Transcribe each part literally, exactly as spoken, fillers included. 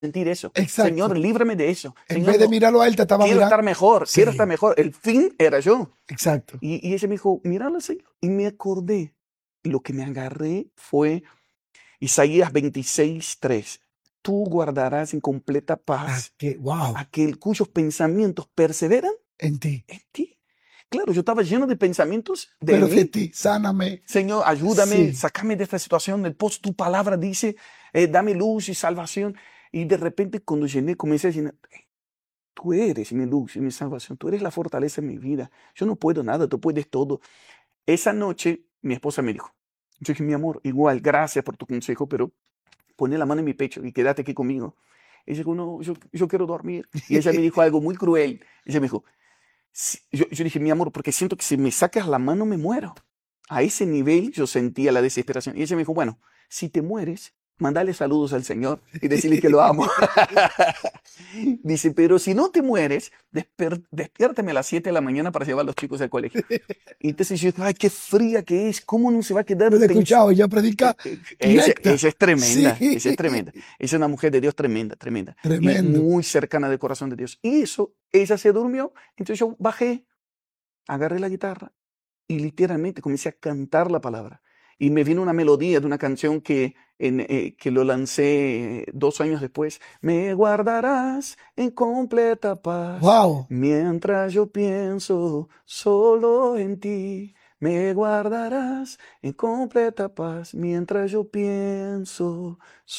sentir eso. Exacto. Señor, líbrame de eso. En Señor, vez de no, mirarlo a él, te estaba quiero mirando. estar mejor, Sí. quiero estar mejor. El fin era yo. Exacto. Y, y ella me dijo, míralo, Señor. Y me acordé. Y lo que me agarré fue Isaías veintiséis, tres. Tú guardarás en completa Ah, paz que, wow, a aquel cuyos pensamientos perseveran en ti. en ti. Claro, yo estaba lleno de pensamientos de Pero mí. de ti, sáname. Señor, ayúdame, Sí. sácame de esta situación. El post, tu palabra dice, eh, dame luz y salvación. Y de repente, cuando llené, comencé a llenar. "Hey, tú eres mi luz y mi salvación. Tú eres la fortaleza en mi vida. Yo no puedo nada, tú puedes todo". Esa noche, mi esposa me dijo, yo dije, mi amor, igual, gracias por tu consejo, pero poné la mano en mi pecho y quédate aquí conmigo. Ella dijo, no, yo, yo quiero dormir. Y ella me dijo algo muy cruel. Ella me dijo, "Sí". yo, yo dije, mi amor, porque siento que si me sacas la mano me muero. A ese nivel yo sentía la desesperación. Y ella me dijo, bueno, si te mueres, mandale saludos al Señor y decirle que lo amo. Dice, pero si no te mueres, despier- despiértame a las siete de la mañana para llevar a los chicos al colegio. Y entonces yo dije, ay, qué fría que es, ¿cómo no se va a quedar? Yo lo he tens-?" escuchado, ella predica Eh, eh, Ella, directa. ella es tremenda, Sí. ella es tremenda. Ella es una mujer de Dios tremenda, tremenda. Y Tremendo. muy cercana del corazón de Dios. Y eso, ella se durmió, entonces yo bajé, agarré la guitarra y literalmente comencé a cantar la palabra. Y me vino una melodía de una canción que, en, eh, que lo lancé dos años después. Me guardarás en completa paz Wow. mientras yo pienso solo en ti. Me guardarás en completa paz mientras yo pienso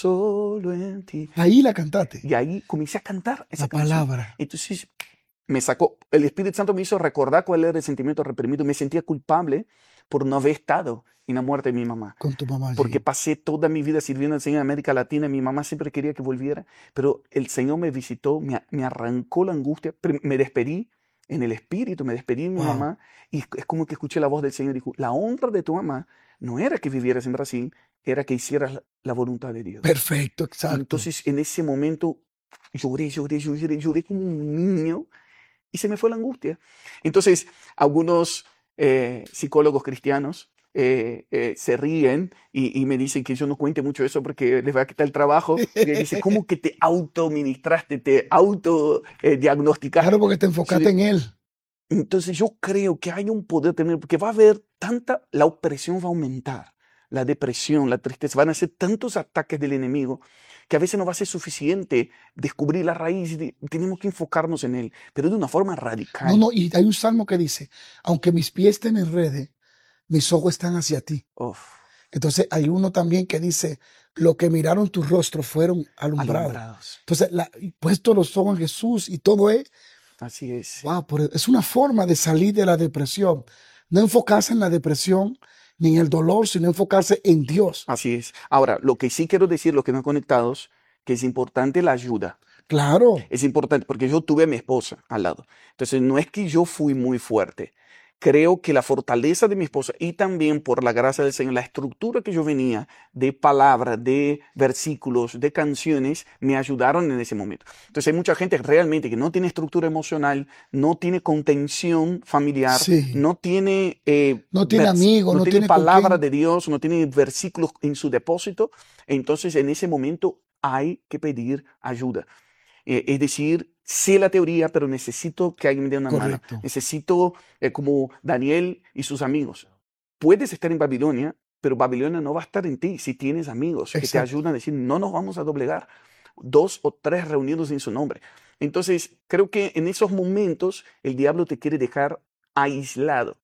solo en ti. Ahí la cantaste. Y ahí comencé a cantar esa La canción. palabra. Entonces me sacó, el Espíritu Santo me hizo recordar cuál era el sentimiento reprimido. Me sentía culpable por no haber estado en la muerte de mi mamá. Con tu mamá allí. Porque pasé toda mi vida sirviendo al Señor en América Latina. Mi mamá siempre quería que volviera, pero el Señor me visitó, me, me arrancó la angustia, prim- me despedí en el Espíritu, me despedí de mi Wow. mamá y es, es como que escuché la voz del Señor y dijo, la honra de tu mamá no era que vivieras en Brasil, era que hicieras la, la voluntad de Dios. Perfecto, Y exacto. entonces en ese momento lloré, lloré, lloré, lloré como un niño y se me fue la angustia. Entonces, algunos eh, psicólogos cristianos eh, eh, se ríen y, y me dicen que yo no cuente mucho eso porque les va a quitar el trabajo. Porque dice, ¿cómo que te autoministraste, te autodiagnosticaste? Claro, porque te enfocaste en él. Entonces yo creo que hay un poder tremendo, porque va a haber tanta, la opresión va a aumentar, la depresión, la tristeza, van a ser tantos ataques del enemigo que a veces no va a ser suficiente descubrir la raíz, de- tenemos que enfocarnos en él, pero de una forma No, radical. no, y hay un salmo que dice, aunque mis pies te enrede, mis ojos están hacia ti. Uf, Entonces hay uno también que dice, lo que miraron tu rostro fueron alumbrados. alumbrados, Entonces, la, y puesto los ojos en Jesús y todo es, así es. wow, por- es una forma de salir de la depresión. No enfocarse en la depresión ni en el dolor, sino enfocarse en Dios. Así es. Ahora, lo que sí quiero decir, los que no están conectados, que es importante la ayuda. Claro, Es importante porque yo tuve a mi esposa al lado. Entonces, no es que yo fui muy fuerte. Creo que la fortaleza de mi esposa y también por la gracia del Señor, la estructura que yo venía de palabras, de versículos, de canciones, me ayudaron en ese momento. Entonces hay mucha gente realmente que no tiene estructura emocional, no tiene contención familiar, sí. no tiene, eh, No tiene vers- amigos, no no tiene tiene con palabra quién. de Dios, no tiene versículos en su depósito. Entonces en ese momento hay que pedir ayuda. Eh, es decir, sé la teoría, pero necesito que alguien me dé una mano. Correcto. Necesito, eh, como Daniel y sus amigos. Puedes estar en Babilonia, pero Babilonia no va a estar en ti si tienes amigos que te Exacto. ayudan a decir, no nos vamos a doblegar. Dos o tres reunidos en su nombre. Entonces, creo que en esos momentos el diablo te quiere dejar aislado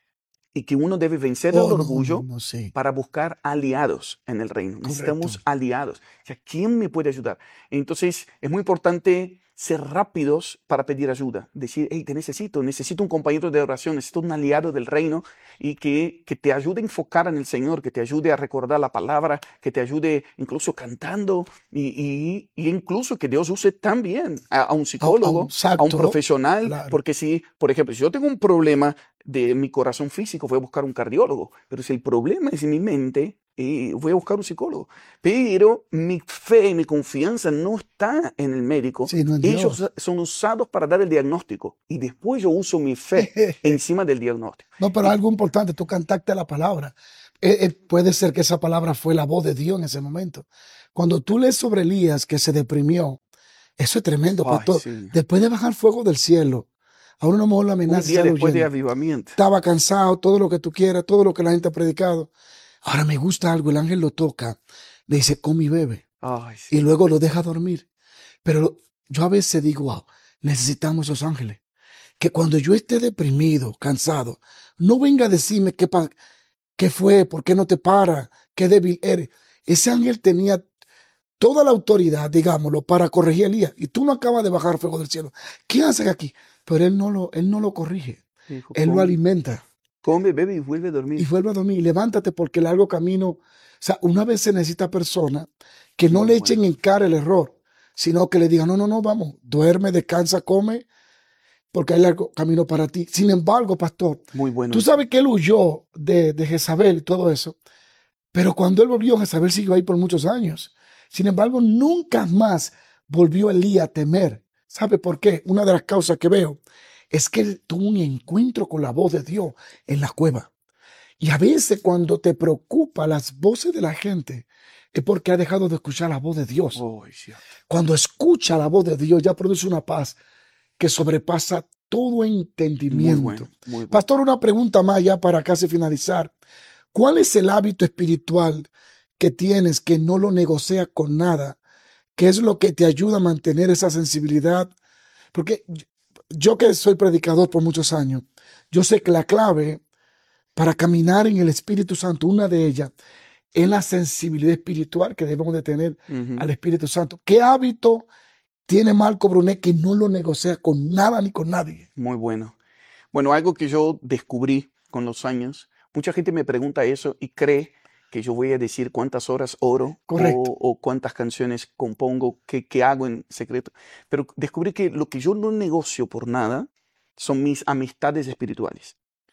y que uno debe vencer el Oh, no, no, orgullo no, sí. para buscar aliados en el reino. Correcto. Necesitamos aliados. O sea, ¿quién me puede ayudar? Entonces, es muy importante ser rápidos para pedir ayuda. Decir, hey, te necesito, necesito un compañero de oración, necesito un aliado del reino y que, que te ayude a enfocar en el Señor, que te ayude a recordar la palabra, que te ayude incluso cantando y, y, y incluso que Dios use también a, a un A, a un psicólogo, a un exacto, profesional, claro. porque si, por ejemplo, si yo tengo un problema de mi corazón físico, voy a buscar un cardiólogo, pero si el problema es en mi mente, eh, voy a buscar un psicólogo. Pero mi fe y mi confianza no está en el médico. Sí, no en Ellos Dios. son usados para dar el diagnóstico y después yo uso mi fe encima del diagnóstico. No, pero Y- algo importante, tú cantaste la palabra. Eh, eh, puede ser que esa palabra fue la voz de Dios en ese momento. Cuando tú lees sobre Elías que se deprimió, eso es tremendo, Ay, pastor. sí. Después de bajar fuego del cielo, a uno mejor la Un amenaza y día sale después de huyendo. avivamiento. Estaba cansado, todo lo que tú quieras, todo lo que la gente ha predicado. Ahora me gusta algo, el ángel lo toca, le dice, come y bebe, Ay, y sí. luego lo deja dormir. Pero yo a veces digo, wow, necesitamos esos ángeles. Que cuando yo esté deprimido, cansado, no venga a decirme qué, pa- qué fue, por qué no te para, qué débil eres. Ese ángel tenía toda la autoridad, digámoslo, para corregir a Elías. Y tú no acabas de bajar fuego del cielo. ¿Qué haces aquí? Pero él no lo, él no lo corrige. Dijo, Él lo come, alimenta come, bebe y vuelve a y dormir. vuelve a dormir. Levántate porque el largo camino. O sea, una vez se necesita persona que no Muy le echen bueno. en cara el error, sino que le digan, no, no, no, vamos, duerme, descansa, come, porque hay largo camino para ti. Sin embargo, pastor, Muy bueno tú eso. sabes que él huyó de, de Jezabel y todo eso, pero cuando él volvió, Jezabel siguió ahí por muchos años. Sin embargo, nunca más volvió Elías a temer. ¿Sabe por qué? Una de las causas que veo es que él tuvo un encuentro con la voz de Dios en la cueva. Y a veces cuando te preocupa las voces de la gente, es porque ha dejado de escuchar la voz de Dios. Ay, cierto. Cuando escucha la voz de Dios, ya produce una paz que sobrepasa todo Muy entendimiento. bueno, muy bueno. Pastor, una pregunta más ya para casi finalizar. ¿Cuál es el hábito espiritual que tienes que no lo negocia con nada? ¿Qué es lo que te ayuda a mantener esa sensibilidad? Porque yo- yo que soy predicador por muchos años, yo sé que la clave para caminar en el Espíritu Santo, una de ellas, es la sensibilidad espiritual que debemos de tener Ujú. al Espíritu Santo. ¿Qué hábito tiene Marco Brunet que no lo negocia con nada ni con nadie? Muy bueno. Bueno, algo que yo descubrí con los años, mucha gente me pregunta eso y cree que yo voy a decir cuántas horas oro Correcto. o, o cuántas canciones compongo, qué, qué hago en secreto. Pero descubrí que lo que yo no negocio por nada son mis amistades espirituales.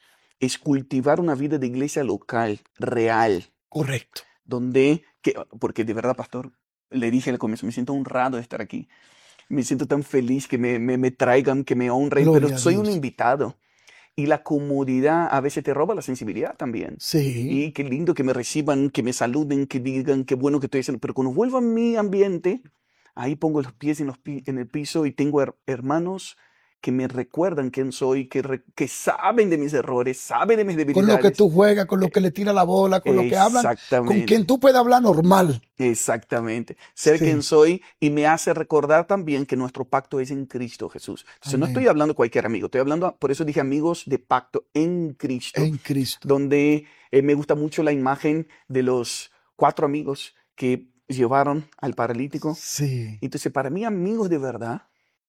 Es cultivar una vida de iglesia local, real, Correcto. donde, que, porque de verdad, pastor, le dije al comienzo, me siento honrado de estar aquí. Me siento tan feliz que me, me, me traigan, que me honren, pero Gloria a soy un Dios. invitado. Y la comodidad a veces te roba la sensibilidad también. Sí. Y qué lindo que me reciban, que me saluden, que digan qué bueno que estoy haciendo. Pero cuando vuelvo a mi ambiente, ahí pongo los pies en, los pi- en el piso y tengo her- hermanos que me recuerdan quién soy, que, re- que saben de mis errores, saben de mis Con lo que debilidades. tú juegas, con lo que le tira la bola, con lo que hablan, con Exactamente. quien tú puedes hablar normal. Exactamente. Ser quien Sí. soy y me hace recordar también que nuestro pacto es en Cristo Jesús. Entonces, no estoy Amén. hablando de cualquier amigo, estoy hablando, por eso dije amigos de pacto en Cristo, En Cristo. donde eh, me gusta mucho la imagen de los cuatro amigos que llevaron al paralítico. Sí. Entonces, para mí, amigos de verdad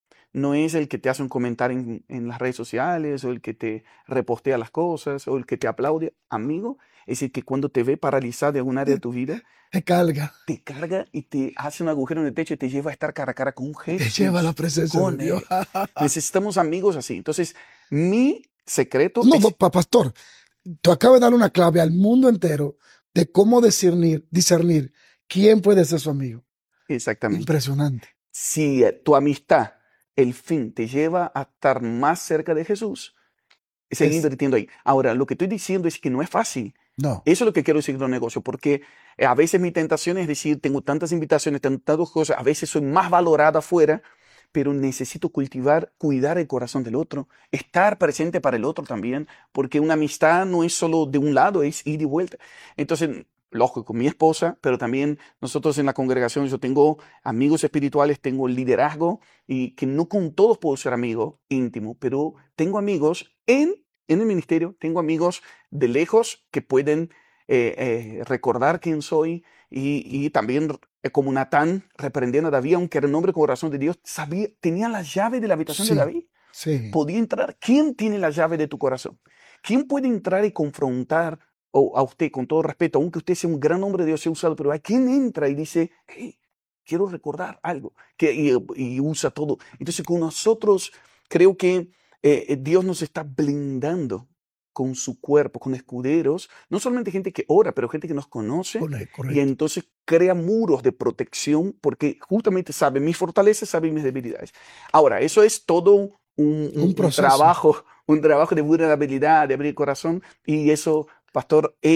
no es el que te hace un comentario en, en las redes sociales o el que te repostea las cosas o el que te aplaude. Amigo es el que cuando te ve paralizado en algún área de tu vida, Te carga, te carga y te hace un agujero en el techo y te lleva a estar cara a cara con te lleva a la Jesús, presencia de con Dios. Él. Necesitamos amigos así. Entonces, mi secreto No, es no, pa- pastor, tú acabas de darle una clave al mundo entero de cómo discernir, discernir quién puede ser su amigo. exactamente. Impresionante. Si eh, tu amistad, el fin, te lleva a estar más cerca de Jesús, seguir Es- invirtiendo ahí. Ahora, lo que estoy diciendo es que no es fácil. no, Eso es lo que quiero decir de los negocios, porque eh, a veces mi tentación es decir, tengo tantas invitaciones, tantas cosas, a veces soy más valorada afuera, pero necesito cultivar, cuidar el corazón del otro, estar presente para el otro también, porque una amistad no es solo de un lado, es ir y vuelta. Entonces, lógico, con mi esposa, pero también nosotros en la congregación, yo tengo amigos espirituales, tengo liderazgo, y que no con todos puedo ser amigo íntimo, pero tengo amigos en, en el ministerio, tengo amigos de lejos que pueden eh, eh, recordar quién soy y, y también eh, como Natán reprendiendo a David, aunque era un hombre con corazón de Dios, sabía, tenía la llave de la habitación de sí, David. sí. Podía entrar. ¿Quién tiene la llave de tu corazón? ¿Quién puede entrar y confrontar o a usted con todo respeto, aunque usted sea un gran hombre de Dios, sea usado, pero hay quien entra y dice, hey, quiero recordar algo, que, y, y usa todo. Entonces con nosotros creo que eh, Dios nos está blindando con su cuerpo, con escuderos, no solamente gente que ora, pero gente que nos conoce Correcto, y correcto. entonces crea muros de protección porque justamente sabe mis fortalezas, sabe mis debilidades. Ahora, eso es todo un, un- Un un proceso. trabajo, un trabajo de vulnerabilidad, de abrir el corazón y eso, pastor, es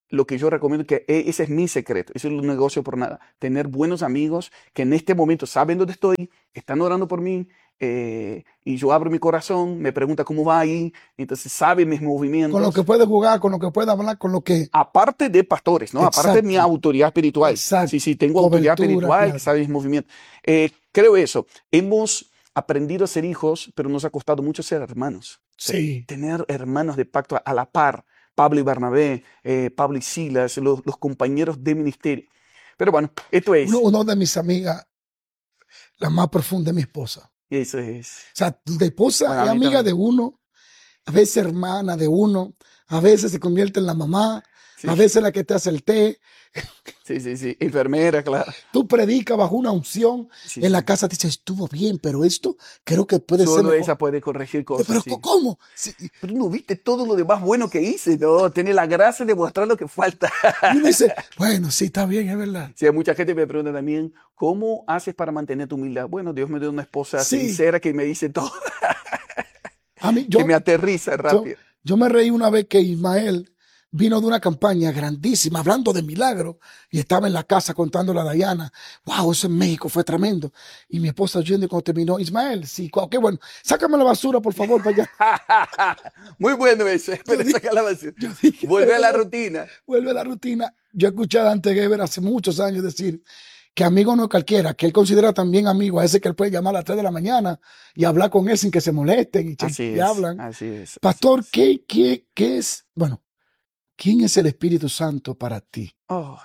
lo que yo recomiendo, que e- ese es mi secreto, eso es un negocio por nada, tener buenos amigos que en este momento saben dónde estoy, están orando por mí, eh, y yo abro mi corazón, me pregunta cómo va ahí, entonces saben mis Con lo que movimientos, puede jugar, con lo que puede hablar, con lo que... aparte de pastores, ¿no? Aparte de mi Exacto, autoridad espiritual. Sí, exacto. sí, tengo autoridad Cobertura, espiritual que claro. sabe mis movimientos. Eh, creo eso. Hemos aprendido a ser hijos, pero nos ha costado mucho ser hermanos. Ser- Sí. tener hermanos de pacto a, a la par. Pablo y Bernabé, eh, Pablo y Silas, los, los compañeros de ministerio. Pero bueno, esto Uno, es. uno de mis amigas, la más profunda, es mi esposa. Eso es. O sea, tu esposa Bueno, es a mí amiga de también. uno, a veces hermana de uno, a veces se convierte en la mamá, Sí, a veces la que te hace el té. sí, sí, sí. Enfermera, claro. Tú predicas bajo una unción, Sí, en la sí. casa te dices, estuvo bien, pero esto creo que puede ser Solo mejor. esa puede corregir cosas, Pero sí. ¿cómo? Sí. Pero no viste todo lo demás bueno que hice, no, tiene la gracia de mostrar lo que falta. Y uno dice, bueno, sí, está bien, es verdad. Sí, mucha gente me pregunta también, ¿cómo haces para mantener tu humildad? Bueno, Dios me dio una esposa Sí, sincera que me dice todo, a mí, que yo, me aterriza yo, rápido. yo me reí una vez que Ismael vino de una campaña grandísima, hablando de milagros, y estaba en la casa contándole a Diana, wow, eso en México fue tremendo. Y mi esposa oyendo y cuando terminó, Ismael, sí, qué bueno, sácame la basura, por favor, para allá. Muy bueno eso, Yo pero dije, saca la basura. yo dije, Vuelve a la "Pero rutina. vuelve a la rutina". Yo escuché a Dante Gebel hace muchos años decir que amigo no es cualquiera, que él considera también amigo a ese que él puede llamar a las tres de la mañana y hablar con él sin que se molesten y, che- Así y es, hablan. así es, así Pastor, es. ¿qué, qué, qué es? Bueno, ¿quién es el Espíritu Santo para ti? Ay,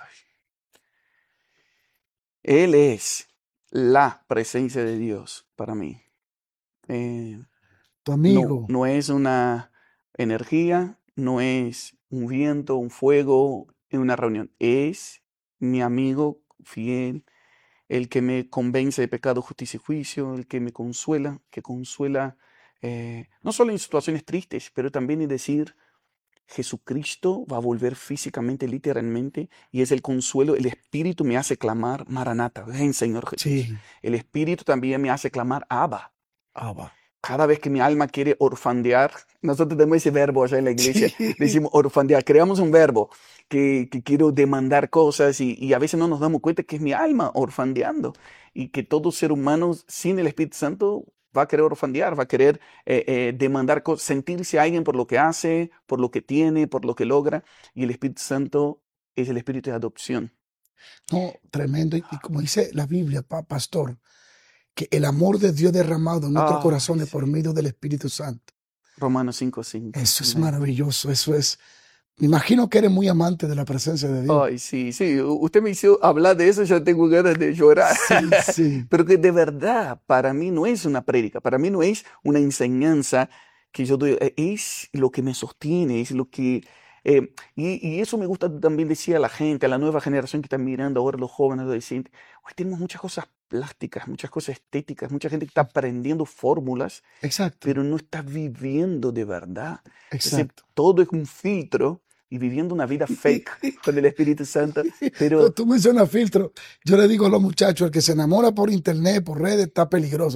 Él es la presencia de Dios para mí. Eh, Tu no, amigo. no es una energía, no es un viento, un fuego en una reunión. Es mi amigo fiel, el que me convence de pecado, justicia y juicio, el que me consuela, que consuela eh, no solo en situaciones tristes, pero también en decir, Jesucristo va a volver físicamente, literalmente, y es el consuelo. El Espíritu me hace clamar, Maranata, ven Señor Jesús. Sí. El Espíritu también me hace clamar, Abba. Abba. Cada vez que mi alma quiere orfandear, nosotros tenemos ese verbo allá en la iglesia, Sí. decimos orfandear, creamos un verbo que, que quiero demandar cosas y, y a veces no nos damos cuenta que es mi alma orfandeando y que todo ser humano sin el Espíritu Santo va a querer orfandear, va a querer eh, eh, demandar cosas, sentirse a alguien por lo que hace, por lo que tiene, por lo que logra, y el Espíritu Santo es el espíritu de adopción. No, tremendo. Y, y como dice la Biblia, pa- pastor, que el amor de Dios derramado en nuestros Ay, corazones sí. por medio del Espíritu Santo. Romanos cinco cinco. Eso es Amén. maravilloso, eso es. Me imagino que eres muy amante de la presencia de Dios. Ay, sí, sí, u- usted me hizo hablar de eso, ya tengo ganas de llorar. Sí, sí. Pero que de verdad, para mí no es una prédica, para mí no es una enseñanza que yo doy, eh, es lo que me sostiene, es lo que... eh, y, y eso me gusta también decir a la gente, a la nueva generación que está mirando ahora, los jóvenes, adolescentes. Hoy tenemos muchas cosas plásticas, muchas cosas estéticas, mucha gente que está aprendiendo fórmulas, Exacto, pero no está viviendo de verdad. Entonces, exacto. todo es un filtro y viviendo una vida fake con el Espíritu Santo, Cuando pero tú mencionas filtro, yo le digo a los muchachos, el que se enamora por internet, por redes, está peligroso.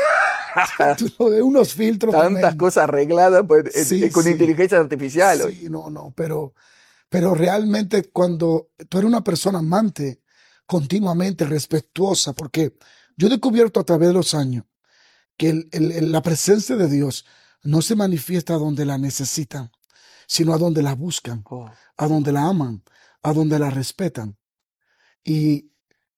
Tú no ves unos filtros tantas tremendos. cosas arregladas pues, eh, Sí, eh, con sí, inteligencia artificial hoy. sí, no, no, pero, pero realmente cuando tú eres una persona amante, continuamente respetuosa, porque yo he descubierto a través de los años que el- el- el- la presencia de Dios no se manifiesta donde la necesitan, sino a donde la buscan, Oh, a donde la aman, a donde la respetan. Y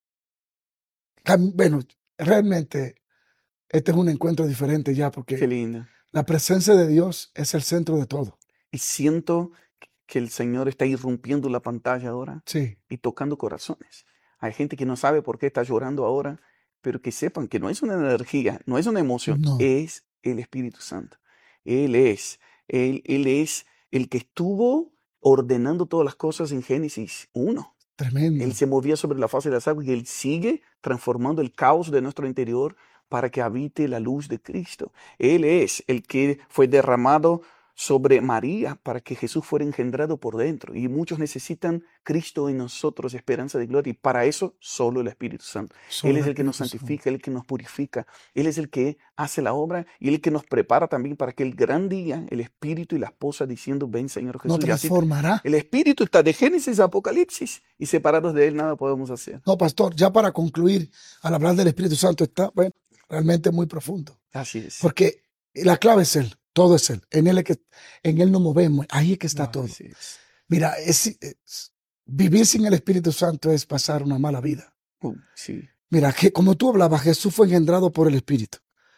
cam- bueno, realmente este es un encuentro diferente ya, qué porque lindo. la presencia de Dios es el centro de todo. Y siento que el Señor está irrumpiendo la pantalla ahora Sí, y tocando corazones. Hay gente que no sabe por qué está llorando ahora, pero que sepan que no es una energía, no es una emoción, no, es el Espíritu Santo. Él es, Él, Él es el que estuvo ordenando todas las cosas en Génesis uno. tremendo. Él se movía sobre la faz de las aguas y Él sigue transformando el caos de nuestro interior para que habite la luz de Cristo. Él es el que fue derramado sobre María para que Jesús fuera engendrado por dentro. Y muchos necesitan Cristo en nosotros, esperanza de gloria. Y para eso solo el Espíritu Santo. Solo Él el es el que nos Espíritu Santo. santifica, Él es el que nos purifica. Él es el que hace la obra y Él es el que nos prepara también para que el gran día, el Espíritu y la esposa diciendo, ven Señor Nos Jesús. Y así transformará. el Espíritu está de Génesis a Apocalipsis y separados de Él nada podemos hacer. No, pastor, ya para concluir, al hablar del Espíritu Santo está, bueno, realmente muy profundo. Así es. Porque la clave es Él, todo es Él. En Él, es que, en él nos movemos, ahí es que está No, todo. así es. Mira, es, es- vivir sin el Espíritu Santo es pasar una mala vida. Uh, sí. Mira, que como tú hablabas, Jesús fue engendrado por el Espíritu.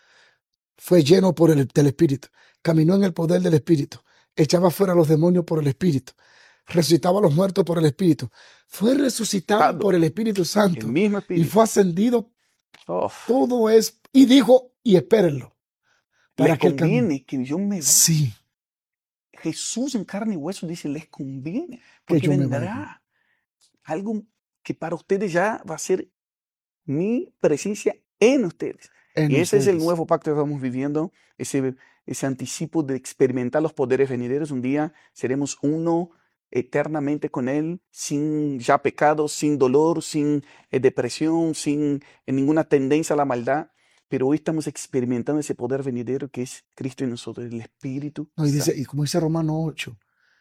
Fue lleno por el, del Espíritu. Caminó en el poder del Espíritu. Echaba fuera a los demonios por el Espíritu. Resucitaba a los muertos por el Espíritu. Fue resucitado Todo. por el Espíritu El Santo. mismo Y Espíritu. fue ascendido. Oh, Todo es. Y dijo, y espérenlo. Para les que el cam- conviene que yo me vaya. Sí, Jesús en carne y hueso dice, les conviene, que porque yo me vendrá vaya. algo que para ustedes ya va a ser mi presencia en ustedes. En Y ese es el ustedes. nuevo pacto que estamos viviendo, ese, ese anticipo de experimentar los poderes venideros. Un día seremos uno eternamente con Él, sin ya pecado, sin dolor, sin eh, depresión, sin eh, ninguna tendencia a la maldad. Pero hoy estamos experimentando ese poder venidero que es Cristo en nosotros, el Espíritu No, y, dice, Santo. y como dice Romano ocho,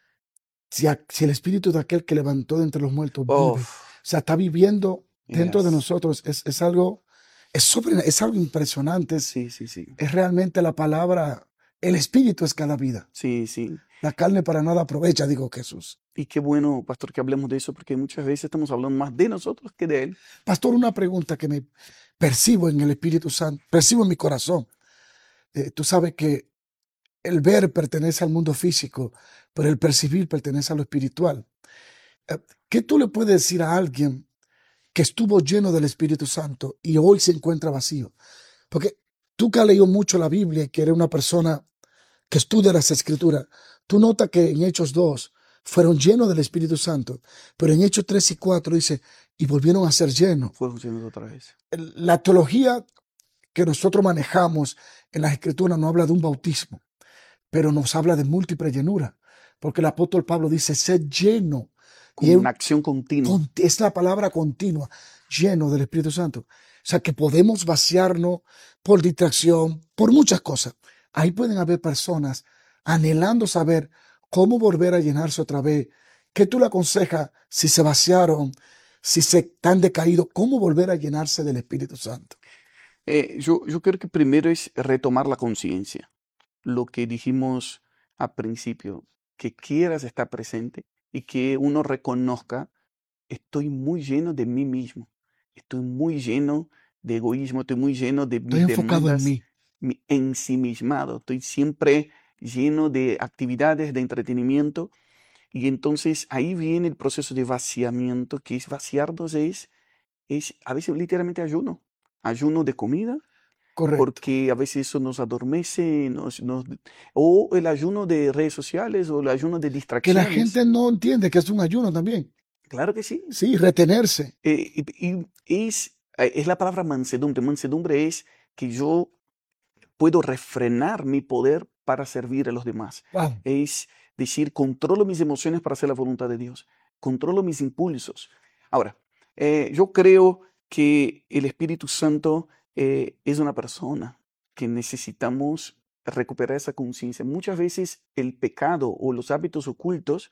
si, a- si el Espíritu de aquel que levantó de entre los muertos vive, Oh, o sea, está viviendo dentro de yes. nosotros, es, es algo, es, sobre, es algo impresionante. Es, Sí, sí, sí. es realmente la palabra, el Espíritu es cada vida. Sí, sí. La carne para nada aprovecha, digo Jesús. Y qué bueno, pastor, que hablemos de eso, porque muchas veces estamos hablando más de nosotros que de Él. Pastor, una pregunta que me percibo en el Espíritu Santo, percibo en mi corazón. Eh, tú sabes que el ver pertenece al mundo físico, pero el percibir pertenece a lo espiritual. Eh, ¿Qué tú le puedes decir a alguien que estuvo lleno del Espíritu Santo y hoy se encuentra vacío? Porque tú que has leído mucho la Biblia y que eres una persona que estudia las Escrituras, tú notas que en Hechos dos fueron llenos del Espíritu Santo, pero en Hechos tres y cuatro dice, y volvieron a ser llenos. Fue funcionando otra vez. La teología que nosotros manejamos en las Escrituras no habla de un bautismo, pero nos habla de múltiple llenura, porque el apóstol Pablo dice, ser lleno. Con Y es, una acción continua. con- es la palabra continua, lleno del Espíritu Santo. O sea, que podemos vaciarnos por distracción, por muchas cosas. Ahí pueden haber personas anhelando saber cómo volver a llenarse otra vez. ¿Qué tú le aconsejas si se vaciaron, si se están decaídos? ¿Cómo volver a llenarse del Espíritu Santo? Eh, yo, yo creo que primero es retomar la conciencia. Lo que dijimos al principio, que quieras estar presente y que uno reconozca, estoy muy lleno de mí mismo, estoy muy lleno de egoísmo, estoy muy lleno de Estoy mis enfocado en demandas, mí. mi- ensimismado, estoy siempre lleno de actividades de entretenimiento. Y entonces ahí viene el proceso de vaciamiento, que es vaciarnos, es, es a veces literalmente ayuno, ayuno de comida, Correcto. porque a veces eso nos adormece, nos, nos- o el ayuno de redes sociales, o el ayuno de Que la distracciones. gente no entiende que es un ayuno también. Claro que sí. Sí, retenerse. Eh, y, y es, eh, es la palabra mansedumbre. Mansedumbre es que yo puedo refrenar mi poder para servir a los demás. Wow. Es decir, controlo mis emociones para hacer la voluntad de Dios. Controlo mis impulsos. Ahora, eh, yo creo que el Espíritu Santo eh, es una persona que necesitamos recuperar esa conciencia. Muchas veces el pecado o los hábitos ocultos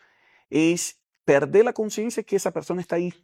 es perder la conciencia que esa persona está ahí.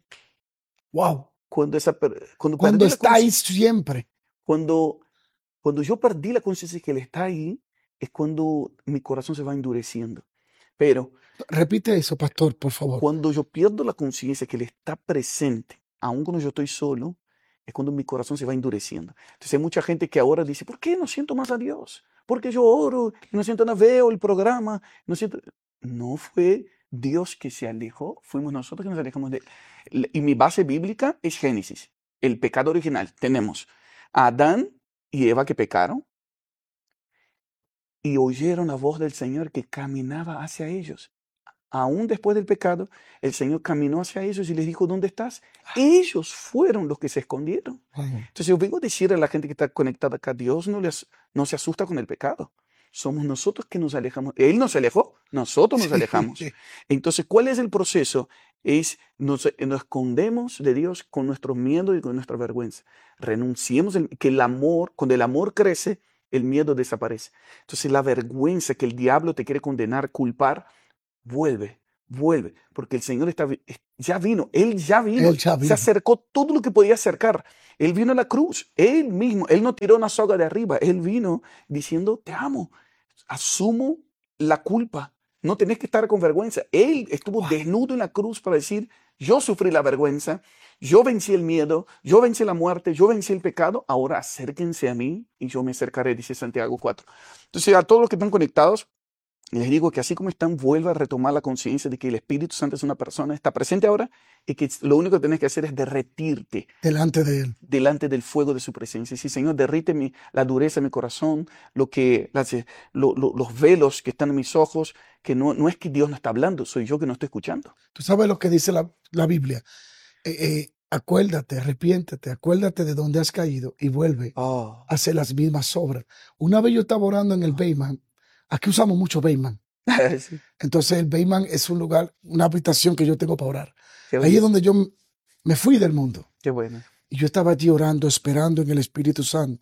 Wow. Cuando, esa, per- cuando, Cuando perdí la está ahí conciencia- siempre. cuando, cuando yo perdí la conciencia que Él está ahí, es cuando mi corazón se va endureciendo. Pero Repite eso, pastor, por favor. cuando yo pierdo la conciencia que Él está presente, aun cuando yo estoy solo, es cuando mi corazón se va endureciendo. Entonces hay mucha gente que ahora dice, ¿por qué no siento más a Dios? Porque yo oro y no siento nada, veo el programa, no siento... No fue Dios que se alejó, fuimos nosotros que nos alejamos de Él. Y mi base bíblica es Génesis, el pecado original. Tenemos a Adán y Eva que pecaron y oyeron la voz del Señor que caminaba hacia ellos. Aún después del pecado, el Señor caminó hacia ellos y les dijo, ¿dónde estás? Ellos fueron los que se escondieron. Wow. Entonces yo vengo a decir a la gente que está conectada acá, Dios no, les, no se asusta con el pecado. somos nosotros que nos alejamos. Él nos alejó, nosotros nos alejamos. Entonces, ¿cuál es el proceso? Es nos, nos escondemos de Dios con nuestro miedo y con nuestra vergüenza. Renunciemos, el, que el amor, cuando el amor crece, el miedo desaparece. Entonces, la vergüenza que el diablo te quiere condenar, culpar, vuelve, vuelve, porque el Señor está, ya vino, Él ya vino, Él ya vino. Se acercó todo lo que podía acercar. Él vino a la cruz, Él mismo, Él no tiró una soga de arriba, Él vino diciendo, te amo, asumo la culpa, no tenés que estar con vergüenza. Él estuvo wow. desnudo en la cruz para decir, yo sufrí la vergüenza, yo vencí el miedo, yo vencí la muerte, yo vencí el pecado, ahora acérquense a mí y yo me acercaré, dice Santiago cuatro. Entonces a todos los que están conectados, les digo que así como están, vuelva a retomar la conciencia de que el Espíritu Santo es una persona, está presente ahora y que lo único que tienes que hacer es derretirte delante de Él, delante del fuego de su presencia. Sí, Señor, derrite mi, la dureza de mi corazón, lo que, las, lo, lo, los velos que están en mis ojos, que no, no es que Dios no está hablando, soy yo que no estoy escuchando. Tú sabes lo que dice la, la Biblia. Eh, eh, acuérdate, arrepiéntete, acuérdate de dónde has caído y vuelve Oh. a hacer las mismas obras. Una vez yo estaba orando en el Bayman. Aquí usamos mucho Bayman. Sí. Entonces el Bayman es un lugar, una habitación que yo tengo para orar. Qué Ahí bueno. es donde yo me fui del mundo. Qué bueno. Y yo estaba allí orando, esperando en el Espíritu Santo.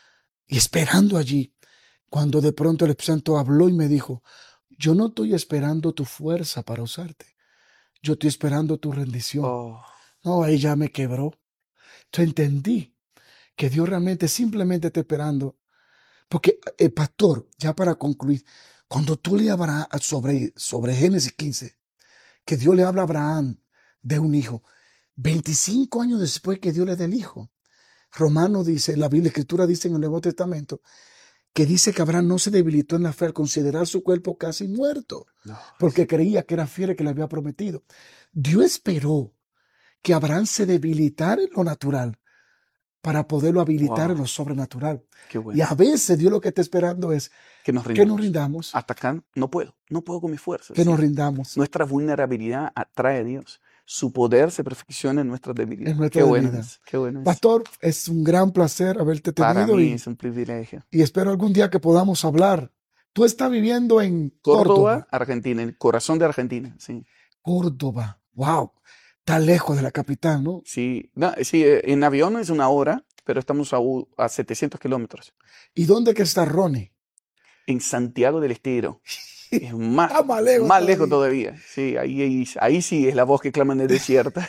Y esperando allí, cuando de pronto el Espíritu Santo habló y me dijo, yo no estoy esperando tu fuerza para usarte. Yo estoy esperando tu rendición. Oh. No, ahí ya me quebró. Entonces entendí que Dios realmente simplemente está esperando. Porque el pastor, ya para concluir, cuando tú le hablas sobre, sobre Génesis quince, que Dios le habla a Abraham de un hijo, veinticinco años después que Dios le dé el hijo. Romano dice, la Biblia, la Escritura dice en el Nuevo Testamento, que dice que Abraham no se debilitó en la fe al considerar su cuerpo casi muerto, No. porque creía que era fiel que le había prometido. Dios esperó que Abraham se debilitara en lo natural para poderlo habilitar Wow. en lo sobrenatural. Qué bueno. Y a veces Dios lo que está esperando es que nos que rindamos. nos rindamos, Hasta acá no puedo, no puedo con mis fuerzas. que sí. nos rindamos Nuestra vulnerabilidad atrae a Dios. Su poder se perfecciona en nuestra debilidad. en nuestra Qué bueno debilidad. es, qué bueno es. Pastor, es un gran placer haberte Para tenido mí y, es un privilegio. y espero algún día que podamos hablar. Tú estás viviendo en Córdoba, Córdoba, Argentina, el corazón de Argentina, sí. Córdoba. Wow, está lejos de la capital, ¿no? Sí, no, sí, eh, en avión es una hora, pero estamos a, u- a setecientos kilómetros. ¿Y dónde que está Ronnie? En Santiago del Estero. Es más, Está más lejos más lejos todavía. todavía. Sí, ahí, ahí, ahí sí es la voz que clama en el desierto.